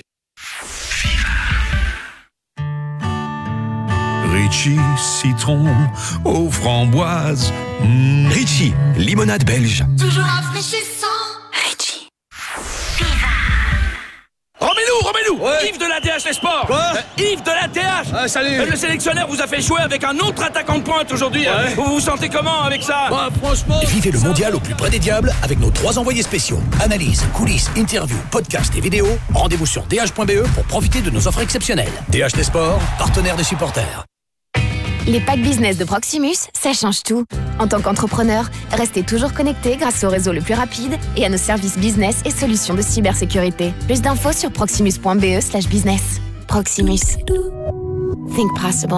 Ritchie, citron aux framboises. Mmh. Ritchie, limonade belge. Toujours rafraîchissant. Ritchie. Remets-nous, remets-nous ouais. Yves de la D H Les Sports. Quoi euh, Yves de la D H. Ah, salut. euh, Le sélectionneur vous a fait jouer avec un autre attaquant de pointe aujourd'hui. Ouais. Vous vous sentez comment avec ça? Bah, franchement... Vivez le mondial au plus près des diables avec nos trois envoyés spéciaux. Analyse, coulisses, interviews, podcasts et vidéos. Rendez-vous sur d h point b e pour profiter de nos offres exceptionnelles. D H Les Sports, partenaire des supporters. Les packs business de Proximus, ça change tout. En tant qu'entrepreneur, restez toujours connecté grâce au réseau le plus rapide et à nos services business et solutions de cybersécurité. Plus d'infos sur proximus point b e slash business. Proximus. Think possible.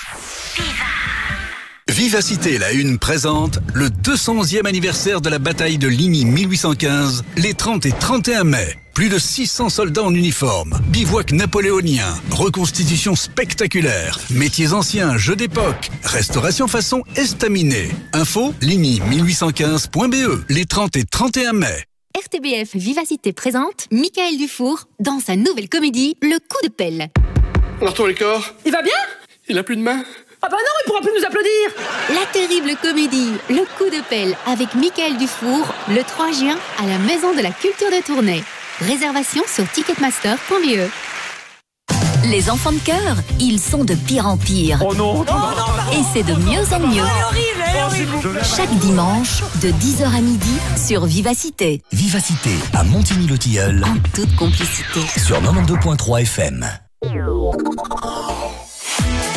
Vivacité, la Une présente le deux cent onzième anniversaire de la bataille de Ligny mille huit cent quinze, les trente et trente et un mai. Plus de six cents soldats en uniforme, bivouac napoléonien, reconstitution spectaculaire, métiers anciens, jeux d'époque, restauration façon estaminet. Info, ligny mille huit cent quinze point b e, les trente et trente et un mai. R T B F Vivacité présente Michael Dufour dans sa nouvelle comédie Le coup de pelle. Alors toi, les corps? Il va bien? Il a plus de main? Ah bah non, il pourra plus nous applaudir. La terrible comédie Le coup de pelle avec Michael Dufour le trois juin à la Maison de la Culture de Tournai. Réservation sur ticketmaster point b e. Les enfants de cœur, ils sont de pire en pire. Oh non, non, non, non. Et c'est de mieux en mieux. Chaque dimanche, de dix heures à midi, sur Vivacité. Vivacité, à Montigny-le-Tilleul. En toute complicité. Sur quatre-vingt-douze point trois F M.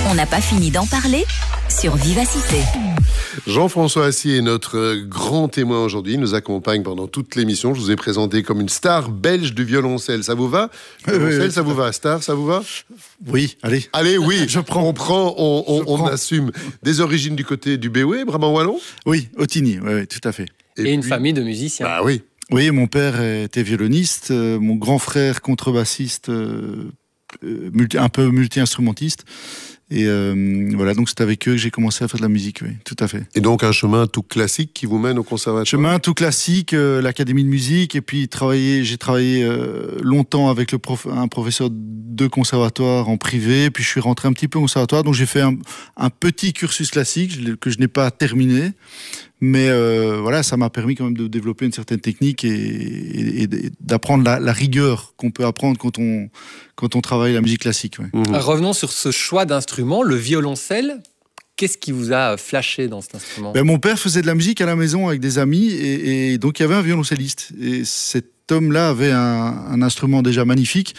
On n'a pas fini d'en parler sur Vivacité. Jean-François Assier est notre grand témoin aujourd'hui. Il nous accompagne pendant toute l'émission. Je vous ai présenté comme une star belge du violoncelle. Ça vous va? Violoncelle, oui, oui, ça vous va? Star, ça vous va? Oui, allez. Allez, oui. Je prends. On prend, on, on, Je prends. on assume. Des origines du côté du Béoué, Brabant-Wallon? Oui, Otigny, oui, oui, tout à fait. Et, Et puis, une famille de musiciens. Bah oui. Oui, mon père était violoniste, euh, mon grand frère contrebassiste, euh, euh, multi, un peu multi-instrumentiste. Et euh, voilà, donc c'est avec eux que j'ai commencé à faire de la musique, oui, tout à fait. Et donc un chemin tout classique qui vous mène au conservatoire? Chemin tout classique, euh, l'académie de musique, et puis travailler, j'ai travaillé euh, longtemps avec le prof, un professeur de conservatoire en privé, puis je suis rentré un petit peu au conservatoire, donc j'ai fait un, un petit cursus classique je, que je n'ai pas terminé, mais euh, voilà, ça m'a permis quand même de développer une certaine technique et, et, et d'apprendre la, la rigueur qu'on peut apprendre quand on, quand on travaille la musique classique. Ouais. Mmh. Revenons sur ce choix d'instrument, le violoncelle. Qu'est-ce qui vous a flashé dans cet instrument? Ben, mon père faisait de la musique à la maison avec des amis et, et donc il y avait un violoncelliste. Et cet homme-là avait un, un instrument déjà magnifique.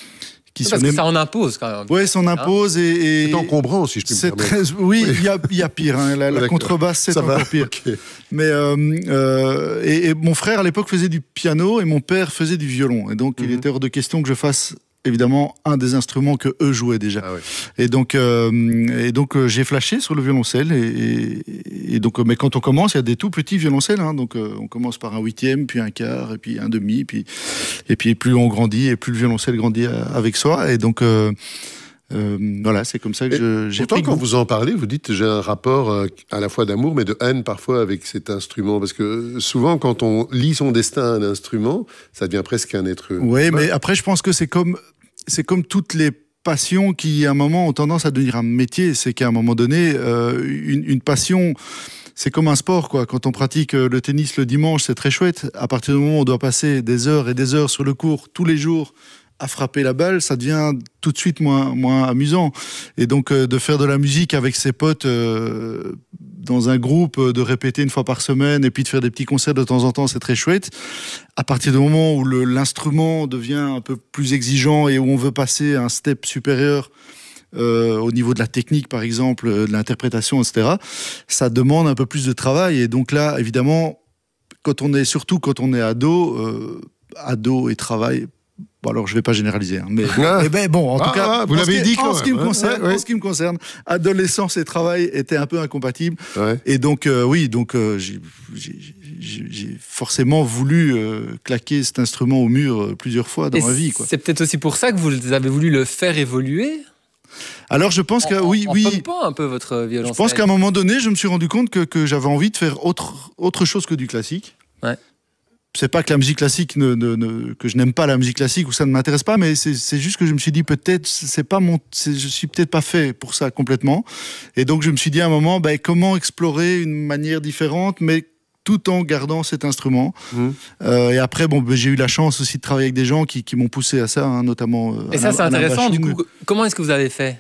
Qui Parce que ça en impose quand même. Oui, ça en impose. Hein et, et c'est encombrant, si je puis me permettre. Très, oui, il oui. y, y a pire. Hein. La, la contrebasse, c'est ça encore va. Pire. Okay. Mais, euh, euh, et, et mon frère, à l'époque, faisait du piano et mon père faisait du violon. Et donc, mm-hmm. il était hors de question que je fasse évidemment un des instruments que eux jouaient déjà. Ah ouais. Et donc, euh, et donc euh, j'ai flashé sur le violoncelle. Et, et, et donc, mais quand on commence, il y a des tout petits violoncelles. Hein, donc, euh, on commence par un huitième, puis un quart, et puis un demi, puis et puis plus on grandit, et plus le violoncelle grandit avec soi. Et donc, euh, euh, voilà, c'est comme ça que je, j'ai pourtant, pris quand goût. vous en parlez, vous dites j'ai un rapport euh, à la fois d'amour, mais de haine parfois avec cet instrument, parce que souvent, quand on lie son destin à un instrument, ça devient presque un être. Oui, mais après, je pense que c'est comme c'est comme toutes les passions qui, à un moment, ont tendance à devenir un métier. C'est qu'à un moment donné, euh, une, une passion, c'est comme un sport, quoi. Quand on pratique le tennis le dimanche, c'est très chouette. À partir du moment où on doit passer des heures et des heures sur le court tous les jours à frapper la balle, ça devient tout de suite moins, moins amusant. Et donc, euh, de faire de la musique avec ses potes euh, dans un groupe, de répéter une fois par semaine et puis de faire des petits concerts de temps en temps, c'est très chouette. À partir du moment où le, l'instrument devient un peu plus exigeant et où on veut passer un step supérieur euh, au niveau de la technique, par exemple, de l'interprétation, et cetera, ça demande un peu plus de travail. Et donc là, évidemment, quand on est, surtout quand on est ado, euh, ado et travail... Bon, alors je ne vais pas généraliser, hein, mais, ah. mais ben, bon, en tout ah, cas, ah, vous l'avez dit, en, en, ce qui me concerne, ouais, ouais. en ce qui me concerne, adolescence et travail étaient un peu incompatibles. Ouais. Et donc, euh, oui, donc euh, j'ai, j'ai, j'ai, j'ai forcément voulu euh, claquer cet instrument au mur euh, plusieurs fois dans et ma vie, quoi. C'est peut-être aussi pour ça que vous avez voulu le faire évoluer. Alors je pense que en, oui, en oui. pompant un peu votre violoncelle. Je pense qu'à un moment donné, je me suis rendu compte que, que j'avais envie de faire autre, autre chose que du classique. Ouais. C'est pas que la musique classique ne, ne, ne, que je n'aime pas la musique classique ou ça ne m'intéresse pas, mais c'est, c'est juste que je me suis dit peut-être c'est pas mon, c'est, je suis peut-être pas fait pour ça complètement. Et donc je me suis dit à un moment, ben, comment explorer une manière différente, mais tout en gardant cet instrument. Mmh. Euh, et après, bon, ben, j'ai eu la chance aussi de travailler avec des gens qui, qui m'ont poussé à ça, hein, notamment. Euh, et ça, c'est intéressant. Du coup, comment est-ce que vous avez fait?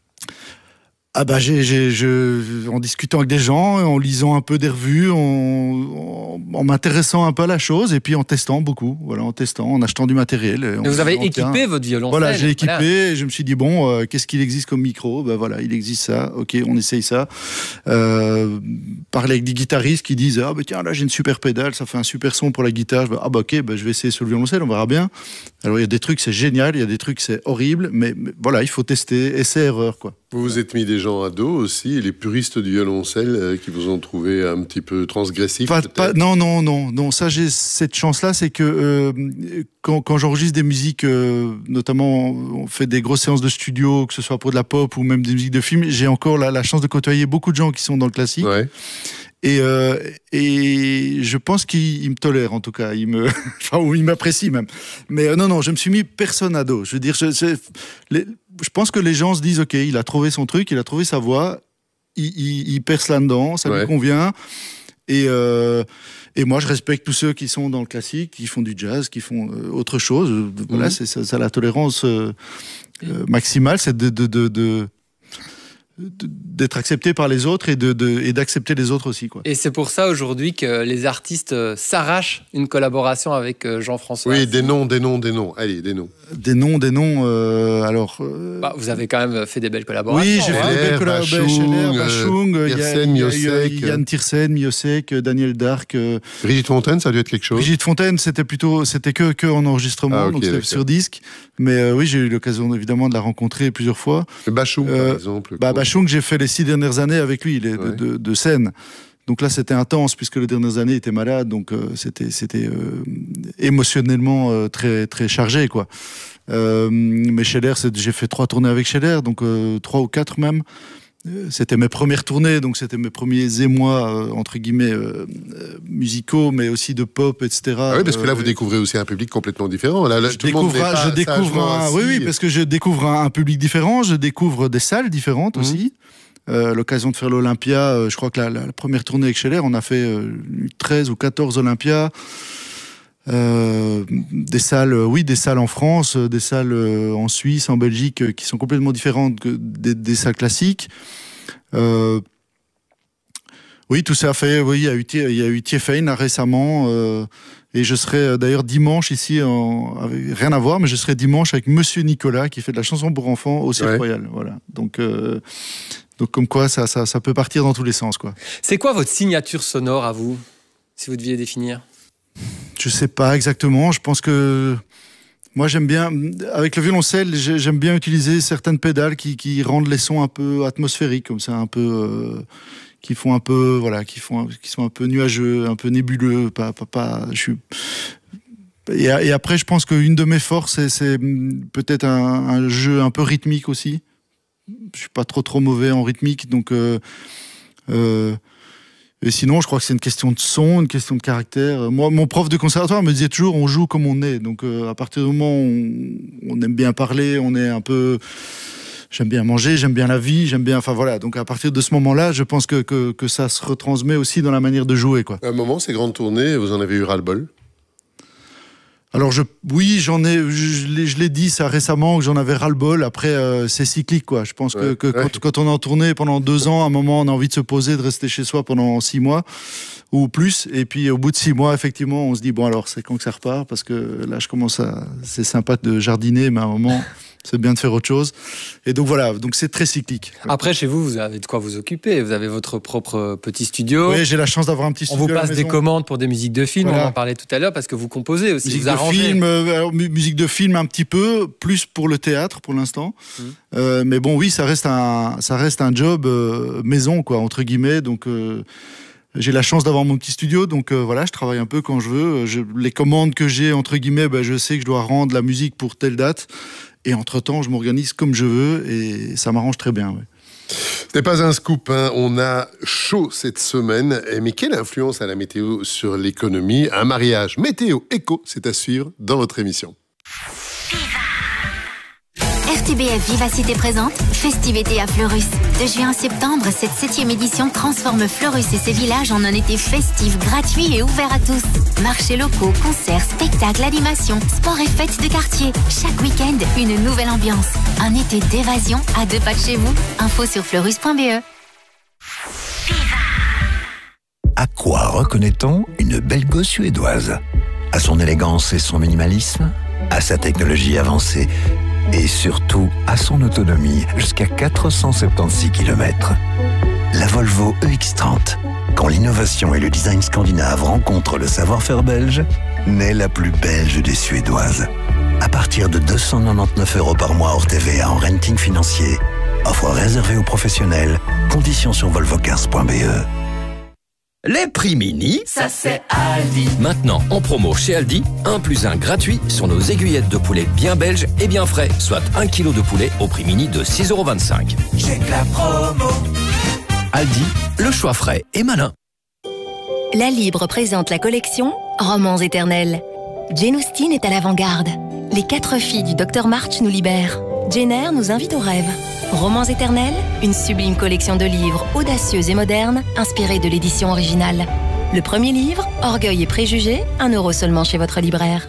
Ah bah j'ai, j'ai, je, en discutant avec des gens, en lisant un peu des revues, en, en, en m'intéressant un peu à la chose et puis en testant beaucoup, voilà, en testant, en achetant du matériel. Et vous avez équipé votre violoncelle. Voilà, j'ai équipé voilà. Et je me suis dit bon, euh, qu'est-ce qu'il existe comme micro? Ben voilà, il existe ça. Ok, on essaye ça. Euh, parler avec des guitaristes qui disent ah ben tiens là j'ai une super pédale, ça fait un super son pour la guitare. Ah bah ok, ben je vais essayer sur le violoncelle, on verra bien. Alors il y a des trucs c'est génial, il y a des trucs c'est horrible, mais, mais voilà, il faut tester, essai erreur quoi. Vous vous êtes mis des gens à dos aussi, les puristes du violoncelle euh, qui vous ont trouvé un petit peu transgressif. Pas, pas, non, non, non, non. Ça, j'ai cette chance-là, c'est que euh, quand, quand j'enregistre des musiques, euh, notamment, on fait des grosses séances de studio, que ce soit pour de la pop ou même des musiques de film, j'ai encore la, la chance de côtoyer beaucoup de gens qui sont dans le classique. Ouais. Et, euh, et je pense qu'il me tolère, en tout cas. Il me, enfin, ou il m'apprécie même. Mais euh, non, non, je me suis mis personne à dos. Je veux dire, je, je, les, je pense que les gens se disent, OK, il a trouvé son truc, il a trouvé sa voix, il, il, il perce là-dedans, ça ouais. lui convient. Et, euh, et moi, je respecte tous ceux qui sont dans le classique, qui font du jazz, qui font euh, autre chose. Voilà, mmh. c'est ça, ça la tolérance euh, euh, maximale, c'est de... de, de, de d'être accepté par les autres et, de, de, et d'accepter les autres aussi, quoi. Et c'est pour ça aujourd'hui que les artistes s'arrachent une collaboration avec Jean-François. Oui, des noms, des noms, des noms. Allez, des noms. Des noms, des noms. Euh, alors. Euh... Bah, vous avez quand même fait des belles collaborations. Oui, j'ai fait des belles collaborations. Bachung, Tiersen, Miosek, Yann Tiersen, Miosek, Daniel Dark. Euh... Brigitte Fontaine, ça a dû être quelque chose. Brigitte Fontaine, c'était plutôt, c'était que que en enregistrement, ah, okay, donc c'était sur disque. Mais euh, oui, j'ai eu l'occasion évidemment de la rencontrer plusieurs fois. Bachung, euh, par exemple. Bah, Bachung, j'ai fait les six dernières années avec lui, les, ouais. de, de, de scène. Donc là, c'était intense puisque les dernières années, il était malade, donc euh, c'était c'était euh, émotionnellement euh, très très chargé, quoi. Euh, mais Scheller, j'ai fait trois tournées avec Scheller, donc euh, trois ou quatre même. C'était mes premières tournées, donc c'était mes premiers émois, euh, entre guillemets, euh, euh, musicaux, mais aussi de pop, et cetera. Ah oui, parce que là, vous euh, découvrez aussi un public complètement différent. Là, là, je découvre, pas, je découvre un, oui, oui, parce que je découvre un, un public différent, je découvre des salles différentes mmh. aussi. Euh, l'occasion de faire l'Olympia, euh, je crois que la, la, la première tournée avec Scheller, on a fait euh, treize ou quatorze Olympia. Euh, des salles, euh, oui, des salles en France, euh, des salles euh, en Suisse, en Belgique, euh, qui sont complètement différentes que des, des salles classiques. Euh, oui, tout ça a fait. Oui, il y a eu, il y a eu Tiefein récemment, euh, et je serai euh, d'ailleurs dimanche ici, en, avec, rien à voir, mais je serai dimanche avec Monsieur Nicolas qui fait de la chanson pour enfants au Cirque ouais. Royal. Voilà. Donc, euh, donc comme quoi, ça, ça, ça peut partir dans tous les sens, quoi. C'est quoi votre signature sonore à vous, si vous deviez définir? Je sais pas exactement. Je pense que moi j'aime bien avec le violoncelle, j'aime bien utiliser certaines pédales qui, qui rendent les sons un peu atmosphériques, comme ça, un peu euh, qui font un peu voilà, qui font qui sont un peu nuageux, un peu nébuleux. Pas pas pas. Je suis et, et après je pense qu'une de mes forces c'est, c'est peut-être un, un jeu un peu rythmique aussi. Je suis pas trop trop mauvais en rythmique, donc. Euh, euh, Et sinon, je crois que c'est une question de son, une question de caractère. Moi, mon prof de conservatoire me disait toujours, on joue comme on est. Donc, euh, à partir du moment où on, on aime bien parler, on est un peu... J'aime bien manger, j'aime bien la vie, j'aime bien... Enfin, voilà. Donc, à partir de ce moment-là, je pense que, que, que ça se retransmet aussi dans la manière de jouer, quoi. À un moment, ces grandes tournées, vous en avez eu ras-le-bol? Alors, je, oui, j'en ai, je, l'ai, je l'ai dit ça récemment, que j'en avais ras-le-bol. Après, euh, c'est cyclique, quoi. Je pense ouais, que, que ouais. quand, quand on est en tournée pendant deux ans, à un moment, on a envie de se poser, de rester chez soi pendant six mois ou plus. Et puis, au bout de six mois, effectivement, on se dit, bon, alors, c'est quand que ça repart? Parce que là, je commence à... C'est sympa de jardiner, mais à un moment... c'est bien de faire autre chose. Et donc voilà, donc c'est très cyclique. Après, chez vous, vous avez de quoi vous occuper. Vous avez votre propre petit studio. Oui, j'ai la chance d'avoir un petit studio. On vous passe des commandes pour des musiques de film, voilà. On en parlait tout à l'heure, parce que vous composez aussi. Musique vous de film, euh, musique de film un petit peu, plus pour le théâtre pour l'instant. Mmh. Euh, mais bon, oui, ça reste un, ça reste un job euh, maison, quoi, entre guillemets. Donc... Euh, j'ai la chance d'avoir mon petit studio, donc euh, voilà, je travaille un peu quand je veux. Je, les commandes que j'ai, entre guillemets, ben, je sais que je dois rendre la musique pour telle date. Et entre-temps, je m'organise comme je veux et ça m'arrange très bien. Ouais. Ce n'est pas un scoop, hein. On a chaud cette semaine. Mais quelle influence a la météo sur l'économie? Un mariage météo-éco, c'est à suivre dans votre émission. R T B F Vivacité présente Festivété à Fleurus. De juin à septembre, cette septième édition transforme Fleurus et ses villages en un été festif, gratuit et ouvert à tous. Marchés locaux, concerts, spectacles, animations, sports et fêtes de quartier. Chaque week-end, une nouvelle ambiance. Un été d'évasion à deux pas de chez vous. Info sur fleurus point b e. À quoi reconnaît-on une belle gosse suédoise? À son élégance et son minimalisme? À sa technologie avancée? Et surtout à son autonomie jusqu'à quatre cent soixante-seize kilomètres. La Volvo E X trente. Quand l'innovation et le design scandinave rencontrent le savoir-faire belge, naît la plus belge des Suédoises. À partir de deux cent quatre-vingt-dix-neuf euros par mois hors T V A en renting financier. Offre réservée aux professionnels. Conditions sur volvo cars point b e. Les prix mini, ça c'est Aldi. Maintenant en promo chez Aldi, un plus un gratuit sur nos aiguillettes de poulet bien belges et bien frais, soit un kilo de poulet au prix mini de six euros vingt-cinq. J'ai que la promo. Aldi, le choix frais et malin. La Libre présente la collection Romans éternels. Jane Austen est à l'avant-garde. Les quatre filles du docteur March nous libèrent. Jane Eyre nous invite au rêve. Romans éternels, une sublime collection de livres audacieux et modernes, inspirés de l'édition originale. Le premier livre, Orgueil et préjugés, un euro seulement chez votre libraire.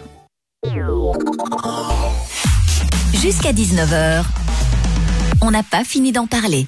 Jusqu'à dix-neuf heures, on n'a pas fini d'en parler.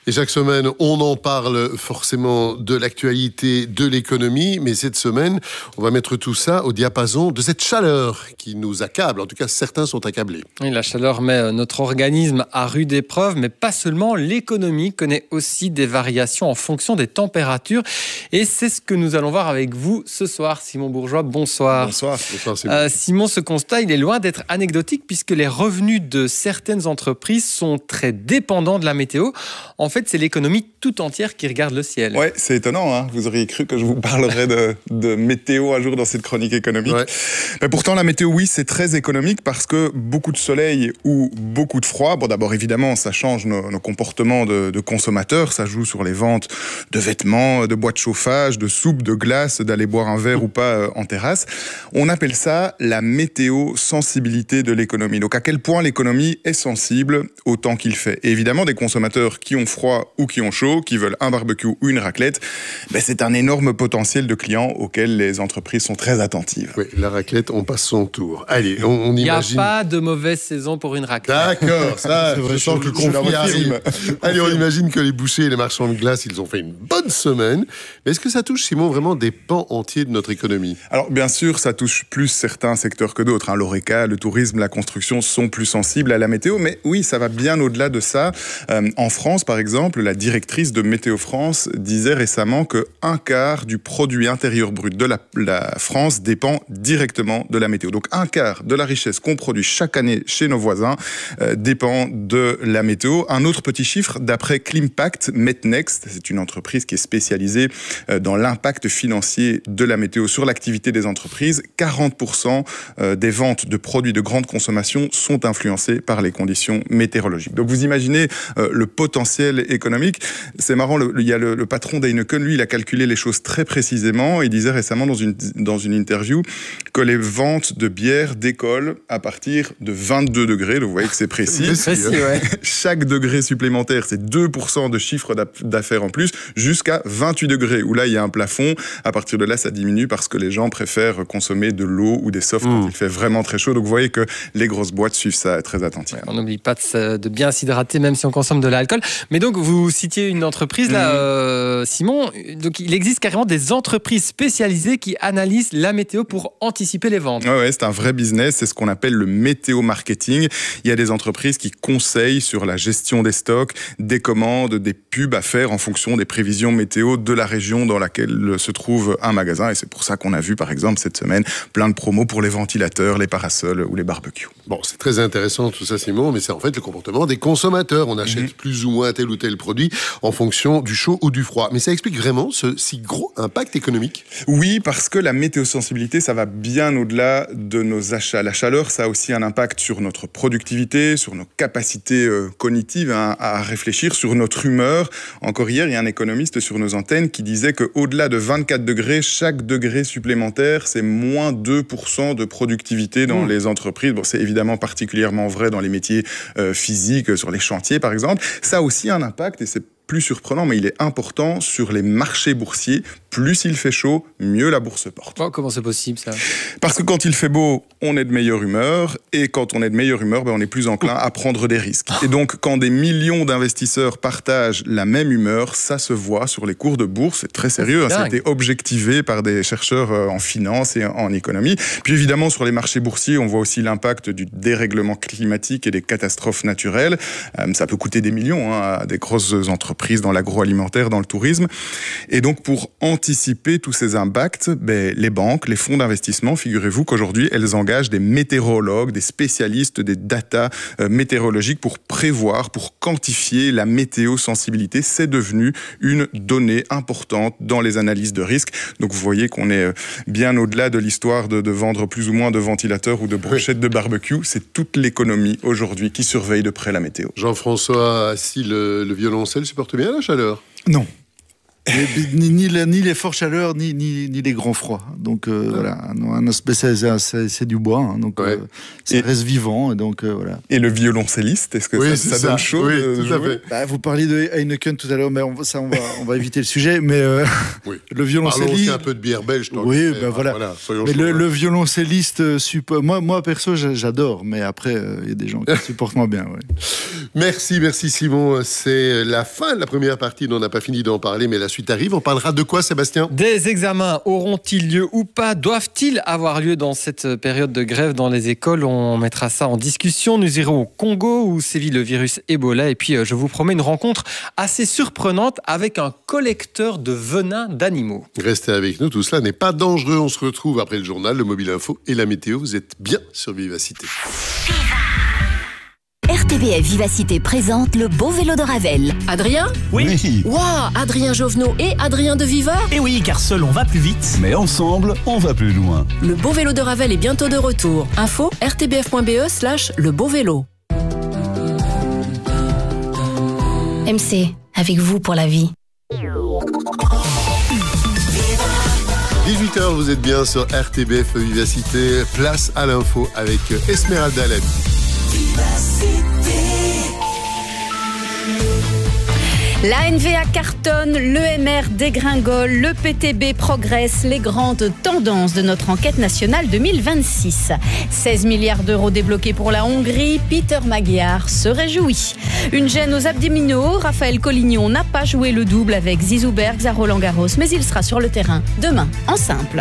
Et chaque semaine, on en parle forcément de l'actualité, de l'économie, mais cette semaine, on va mettre tout ça au diapason de cette chaleur qui nous accable. En tout cas, certains sont accablés. Oui, la chaleur met notre organisme à rude épreuve, mais pas seulement. L'économie connaît aussi des variations en fonction des températures. Et c'est ce que nous allons voir avec vous ce soir. Simon Bourgeois, bonsoir. Bonsoir. Bonsoir Simon. Euh, Simon, ce constat, il est loin d'être anecdotique puisque les revenus de certaines entreprises sont très dépendants de la météo. En fait, c'est l'économie tout entière qui regarde le ciel. Ouais, c'est étonnant. Hein, vous auriez cru que je vous parlerais de, de météo un jour dans cette chronique économique. Ouais. Mais pourtant, la météo, oui, c'est très économique parce que beaucoup de soleil ou beaucoup de froid, bon, d'abord, évidemment, ça change nos, nos comportements de, de consommateurs. Ça joue sur les ventes de vêtements, de boîtes de chauffage, de soupe, de glace, d'aller boire un verre ou pas en terrasse. On appelle ça la météo-sensibilité de l'économie. Donc, à quel point l'économie est sensible au temps qu'il fait. Et évidemment, des consommateurs qui ont froid ou qui ont chaud, qui veulent un barbecue ou une raclette, ben c'est un énorme potentiel de clients auxquels les entreprises sont très attentives. Oui, la raclette, on passe son tour. Allez, on, on imagine... Il n'y a pas de mauvaise saison pour une raclette. D'accord, ça, je sens que le conflit arrive. Allez, on imagine que les bouchers et les marchands de glace, ils ont fait une bonne semaine. Mais est-ce que ça touche, Simon, vraiment des pans entiers de notre économie ? Alors, bien sûr, ça touche plus certains secteurs que d'autres. Hein. L'Horeca, le tourisme, la construction sont plus sensibles à la météo. Mais oui, ça va bien au-delà de ça. Euh, en France, par exemple, la directrice de Météo France disait récemment qu'un quart du produit intérieur brut de la, la France dépend directement de la météo. Donc, un quart de la richesse qu'on produit chaque année chez nos voisins euh, dépend de la météo. Un autre petit chiffre, d'après Climpact Metnext, c'est une entreprise qui est spécialisée euh, dans l'impact financier de la météo sur l'activité des entreprises, quarante pour cent euh, des ventes de produits de grande consommation sont influencées par les conditions météorologiques. Donc, vous imaginez euh, le potentiel économique. C'est marrant, le, il y a le, le patron d'Heineken, lui, il a calculé les choses très précisément. Il disait récemment dans une, dans une interview que les ventes de bière décollent à partir de vingt-deux degrés. Donc vous voyez que c'est précis. C'est précis, ouais. Chaque degré supplémentaire, c'est deux pour cent de chiffre d'affaires en plus, jusqu'à vingt-huit degrés, où là, il y a un plafond. À partir de là, ça diminue parce que les gens préfèrent consommer de l'eau ou des softs mmh. quand il fait vraiment très chaud. Donc vous voyez que les grosses boîtes suivent ça très attentivement. Ouais, on n'oublie pas de, de bien s'hydrater, même si on consomme de l'alcool. Mais donc, vous citiez une entreprise, là, mmh. euh, Simon. Donc, il existe carrément des entreprises spécialisées qui analysent la météo pour anticiper les ventes. Oui, ouais, c'est un vrai business. C'est ce qu'on appelle le météo-marketing. Il y a des entreprises qui conseillent sur la gestion des stocks, des commandes, des pubs à faire en fonction des prévisions météo de la région dans laquelle se trouve un magasin. Et c'est pour ça qu'on a vu, par exemple, cette semaine, plein de promos pour les ventilateurs, les parasols ou les barbecues. Bon, c'est très intéressant tout ça, Simon, mais c'est en fait le comportement des consommateurs. On achète mmh. plus ou moins tel ou tel produit en fonction du chaud ou du froid. Mais ça explique vraiment ce si gros impact économique ? Oui, parce que la météosensibilité, ça va bien au-delà de nos achats. La chaleur, ça a aussi un impact sur notre productivité, sur nos capacités euh, cognitives hein, à réfléchir, sur notre humeur. Encore hier, il y a un économiste sur nos antennes qui disait qu'au-delà de vingt-quatre degrés, chaque degré supplémentaire, c'est moins deux pour cent de productivité dans mmh. les entreprises. Bon, c'est évidemment particulièrement vrai dans les métiers euh, physiques, sur les chantiers par exemple. Ça a aussi un impact, et c'est plus surprenant, mais il est important sur les marchés boursiers. Plus il fait chaud, mieux la bourse porte. Oh, comment c'est possible, ça ? Parce que quand il fait beau, on est de meilleure humeur, et quand on est de meilleure humeur, ben on est plus enclin à prendre des risques. Et donc, quand des millions d'investisseurs partagent la même humeur, ça se voit sur les cours de bourse. C'est très sérieux, hein, ça a été objectivé par des chercheurs en finance et en économie. Puis évidemment, sur les marchés boursiers, on voit aussi l'impact du dérèglement climatique et des catastrophes naturelles. Euh, ça peut coûter des millions hein, à des grosses entreprises dans l'agroalimentaire, dans le tourisme. Et donc, pour anticiper tous ces impacts, ben, les banques, les fonds d'investissement, figurez-vous qu'aujourd'hui, elles engagent des météorologues, des spécialistes des data euh, météorologiques pour prévoir, pour quantifier la météosensibilité. C'est devenu une donnée importante dans les analyses de risque. Donc, vous voyez qu'on est bien au-delà de l'histoire de, de vendre plus ou moins de ventilateurs ou de brochettes de barbecue. C'est toute l'économie aujourd'hui qui surveille de près la météo. Jean-François, si le, le violoncelle supporte bien la chaleur ? Non. ni, ni, ni, ni les fortes chaleurs, ni, ni, ni les grands froids. Donc euh, ouais. voilà, un aspect, c'est, c'est, c'est du bois, hein, donc ouais. euh, ça et, reste vivant. Et, donc, euh, voilà. Et le violoncelliste, est-ce que oui, ça, ça, ça donne chaud? Oui, tout à fait. Bah, vous parliez de Heineken tout à l'heure, mais on, ça, on va, on va éviter le sujet. Mais euh, oui. le violoncelliste. Parlons aussi un peu de bière belge. Oui, ben bah, voilà. voilà mais le, le violoncelliste, super, moi, moi perso, j'adore, mais après, il euh, y a des gens qui supportent moins bien. Ouais. Merci, merci Simon. C'est la fin de la première partie, dont on n'a pas fini d'en parler, mais la suite arrive. On parlera de quoi, Sébastien? Des examens auront-ils lieu ou pas? Doivent-ils avoir lieu dans cette période de grève dans les écoles? On mettra ça en discussion. Nous irons au Congo où sévit le virus Ebola. Et puis, je vous promets une rencontre assez surprenante avec un collecteur de venin d'animaux. Restez avec nous, tout cela n'est pas dangereux. On se retrouve après le journal, le Mobile Info et la météo. Vous êtes bien sur Vivacité. R T B F Vivacité présente le beau vélo de Ravel. Adrien? Oui. Waouh, Adrien Jovenot et Adrien de Viva? Eh oui, car seul on va plus vite. Mais ensemble, on va plus loin. Le beau vélo de Ravel est bientôt de retour. Info r t b f point b e slash le beau vélo. M C, avec vous pour la vie. dix-huit heures, vous êtes bien sur R T B F Vivacité. Place à l'info avec Esmeralda Lamy. La N V A cartonne, l'E M R dégringole, le P T B progresse, les grandes tendances de notre enquête nationale deux mille vingt-six. seize milliards d'euros débloqués pour la Hongrie, Peter Magyar se réjouit. Une gêne aux abdominaux, Raphaël Collignon n'a pas joué le double avec Zizou Bergs à Roland-Garros, mais il sera sur le terrain demain en simple.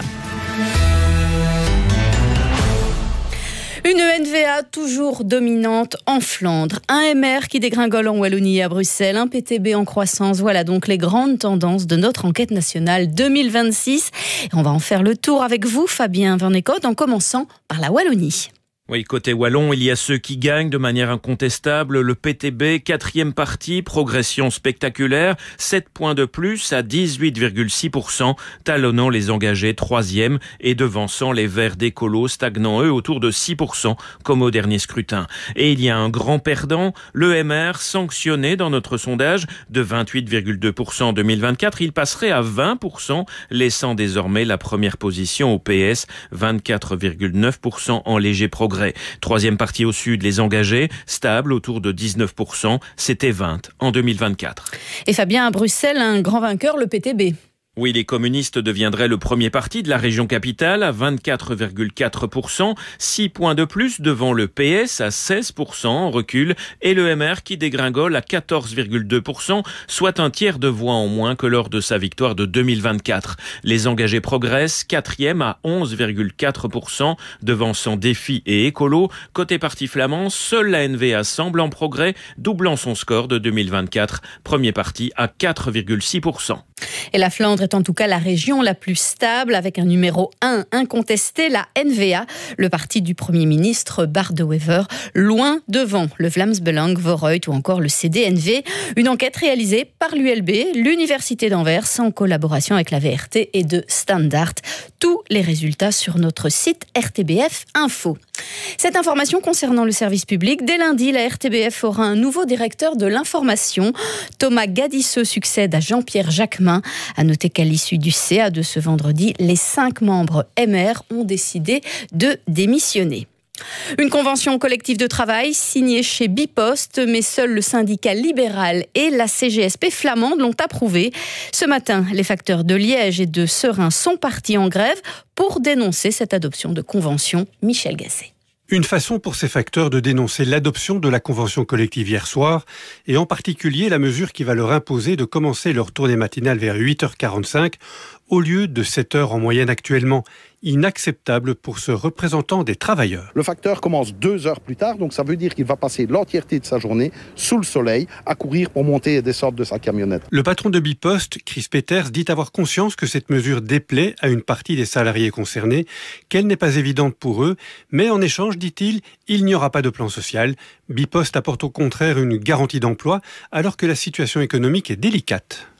Une N V A toujours dominante en Flandre, un M R qui dégringole en Wallonie et à Bruxelles, un P T B en croissance. Voilà donc les grandes tendances de notre enquête nationale deux mille vingt-six. Et on va en faire le tour avec vous, Fabien Van Eekhout, en commençant par la Wallonie. Oui, côté wallon, il y a ceux qui gagnent de manière incontestable. Le P T B, quatrième partie, progression spectaculaire, sept points de plus à dix-huit virgule six pour cent, talonnant les engagés troisième et devançant les Verts d'écolo, stagnant eux autour de six pour cent, comme au dernier scrutin. Et il y a un grand perdant, le M R, sanctionné dans notre sondage de vingt-huit virgule deux pour cent en deux mille vingt-quatre, il passerait à vingt pour cent, laissant désormais la première position au P S, vingt-quatre virgule neuf pour cent en léger progrès. Troisième partie au sud, les engagés, stable autour de dix-neuf pour cent, c'était vingt en deux mille vingt-quatre. Et Fabien, à Bruxelles, un grand vainqueur, le P T B. Oui, les communistes deviendraient le premier parti de la région capitale à vingt-quatre virgule quatre pour cent, six points de plus devant le P S à seize pour cent en recul et le M R qui dégringole à quatorze virgule deux pour cent, soit un tiers de voix en moins que lors de sa victoire de deux mille vingt-quatre. Les engagés progressent, quatrième à onze virgule quatre pour cent, devançant Défi et Écolo. Côté parti flamand, seule la N V A semble en progrès, doublant son score de deux mille vingt-quatre, premier parti à quatre virgule six pour cent. Et la Flandre est en tout cas la région la plus stable, avec un numéro un incontesté, la N V A, le parti du Premier ministre Bart De Wever, loin devant le Vlaams Belang, Vooruit ou encore le C D N V. Une enquête réalisée par l'U L B, l'Université d'Anvers, en collaboration avec la V R T et de Standard. Tous les résultats sur notre site R T B F Info. Cette information concernant le service public, dès lundi, la R T B F aura un nouveau directeur de l'information. Thomas Gadisseux succède à Jean-Pierre Jacquemin. À noter qu'à l'issue du C A de ce vendredi, les cinq membres M R ont décidé de démissionner. Une convention collective de travail signée chez Bipost, mais seul le syndicat libéral et la C G S P flamande l'ont approuvée. Ce matin, les facteurs de Liège et de Serein sont partis en grève pour dénoncer cette adoption de convention. Michel Gasset. Une façon pour ces facteurs de dénoncer l'adoption de la convention collective hier soir, et en particulier la mesure qui va leur imposer de commencer leur tournée matinale vers huit heures quarante-cinq au lieu de sept heures en moyenne actuellement. Inacceptable pour ce représentant des travailleurs. Le facteur commence deux heures plus tard, donc ça veut dire qu'il va passer l'entièreté de sa journée sous le soleil à courir pour monter et descendre de sa camionnette. Le patron de Bipost, Chris Peters, dit avoir conscience que cette mesure déplaît à une partie des salariés concernés, qu'elle n'est pas évidente pour eux, mais en échange, dit-il, il n'y aura pas de plan social. Bipost apporte au contraire une garantie d'emploi alors que la situation économique est délicate.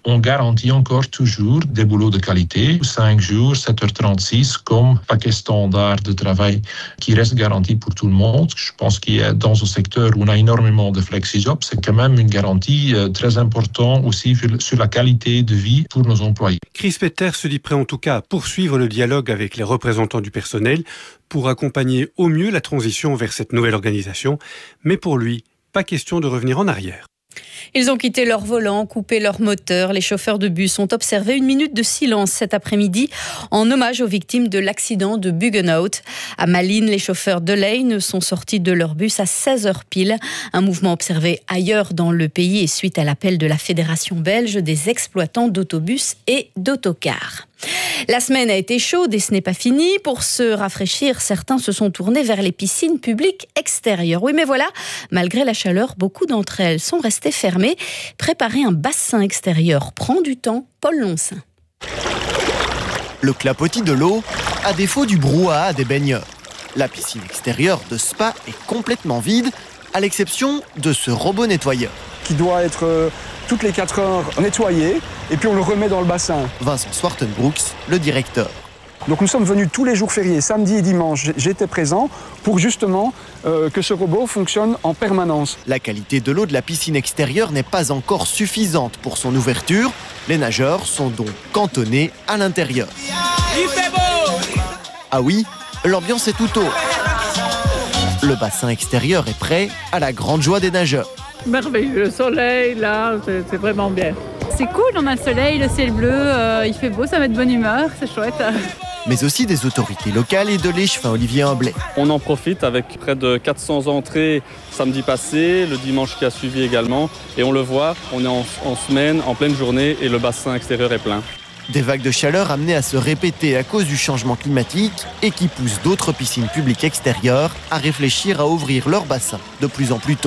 on garantit encore toujours des boulots de qualité, cinq jours, sept heures trente-six, comme paquet standard de travail qui reste garanti pour tout le monde. Je pense qu'il y a dans ce secteur où on a énormément de flexi-jobs, c'est quand même une garantie très importante aussi sur la qualité de vie pour nos employés. Chris Peter se dit prêt en tout cas à poursuivre le dialogue avec les représentants du personnel pour accompagner au mieux la transition vers cette nouvelle organisation. Mais pour lui, pas question de revenir en arrière. Ils ont quitté leur volant, coupé leur moteur. Les chauffeurs de bus ont observé une minute de silence cet après-midi en hommage aux victimes de l'accident de Buggenhout. À Malines, les chauffeurs de Lane sont sortis de leur bus à seize heures pile. Un mouvement observé ailleurs dans le pays et suite à l'appel de la Fédération belge des exploitants d'autobus et d'autocars. La semaine a été chaude et ce n'est pas fini. Pour se rafraîchir, certains se sont tournés vers les piscines publiques extérieures. Oui, mais voilà, malgré la chaleur, beaucoup d'entre elles sont restées fermées. Préparer un bassin extérieur prend du temps. Paul Loncin. Le clapotis de l'eau, à défaut du brouhaha des baigneurs. La piscine extérieure de Spa est complètement vide, à l'exception de ce robot nettoyeur. Qui doit être euh, toutes les quatre heures nettoyé et puis on le remet dans le bassin. Vincent Swartenbrooks, le directeur. Donc nous sommes venus tous les jours fériés, samedi et dimanche, j'étais présent pour justement euh, que ce robot fonctionne en permanence. La qualité de l'eau de la piscine extérieure n'est pas encore suffisante pour son ouverture. Les nageurs sont donc cantonnés à l'intérieur. Il fait beau! Ah oui, l'ambiance est tout autre. Le bassin extérieur est prêt à la grande joie des nageurs. Merveilleux, le soleil là, c'est, c'est vraiment bien. C'est cool, on a le soleil, le ciel bleu, euh, il fait beau, ça met de bonne humeur, c'est chouette. Mais aussi des autorités locales et de l'échevin Olivier Humblay. On en profite avec près de quatre cents entrées samedi passé, le dimanche qui a suivi également. Et on le voit, on est en, en semaine, en pleine journée et le bassin extérieur est plein. Des vagues de chaleur amenées à se répéter à cause du changement climatique et qui poussent d'autres piscines publiques extérieures à réfléchir à ouvrir leur bassin de plus en plus tôt.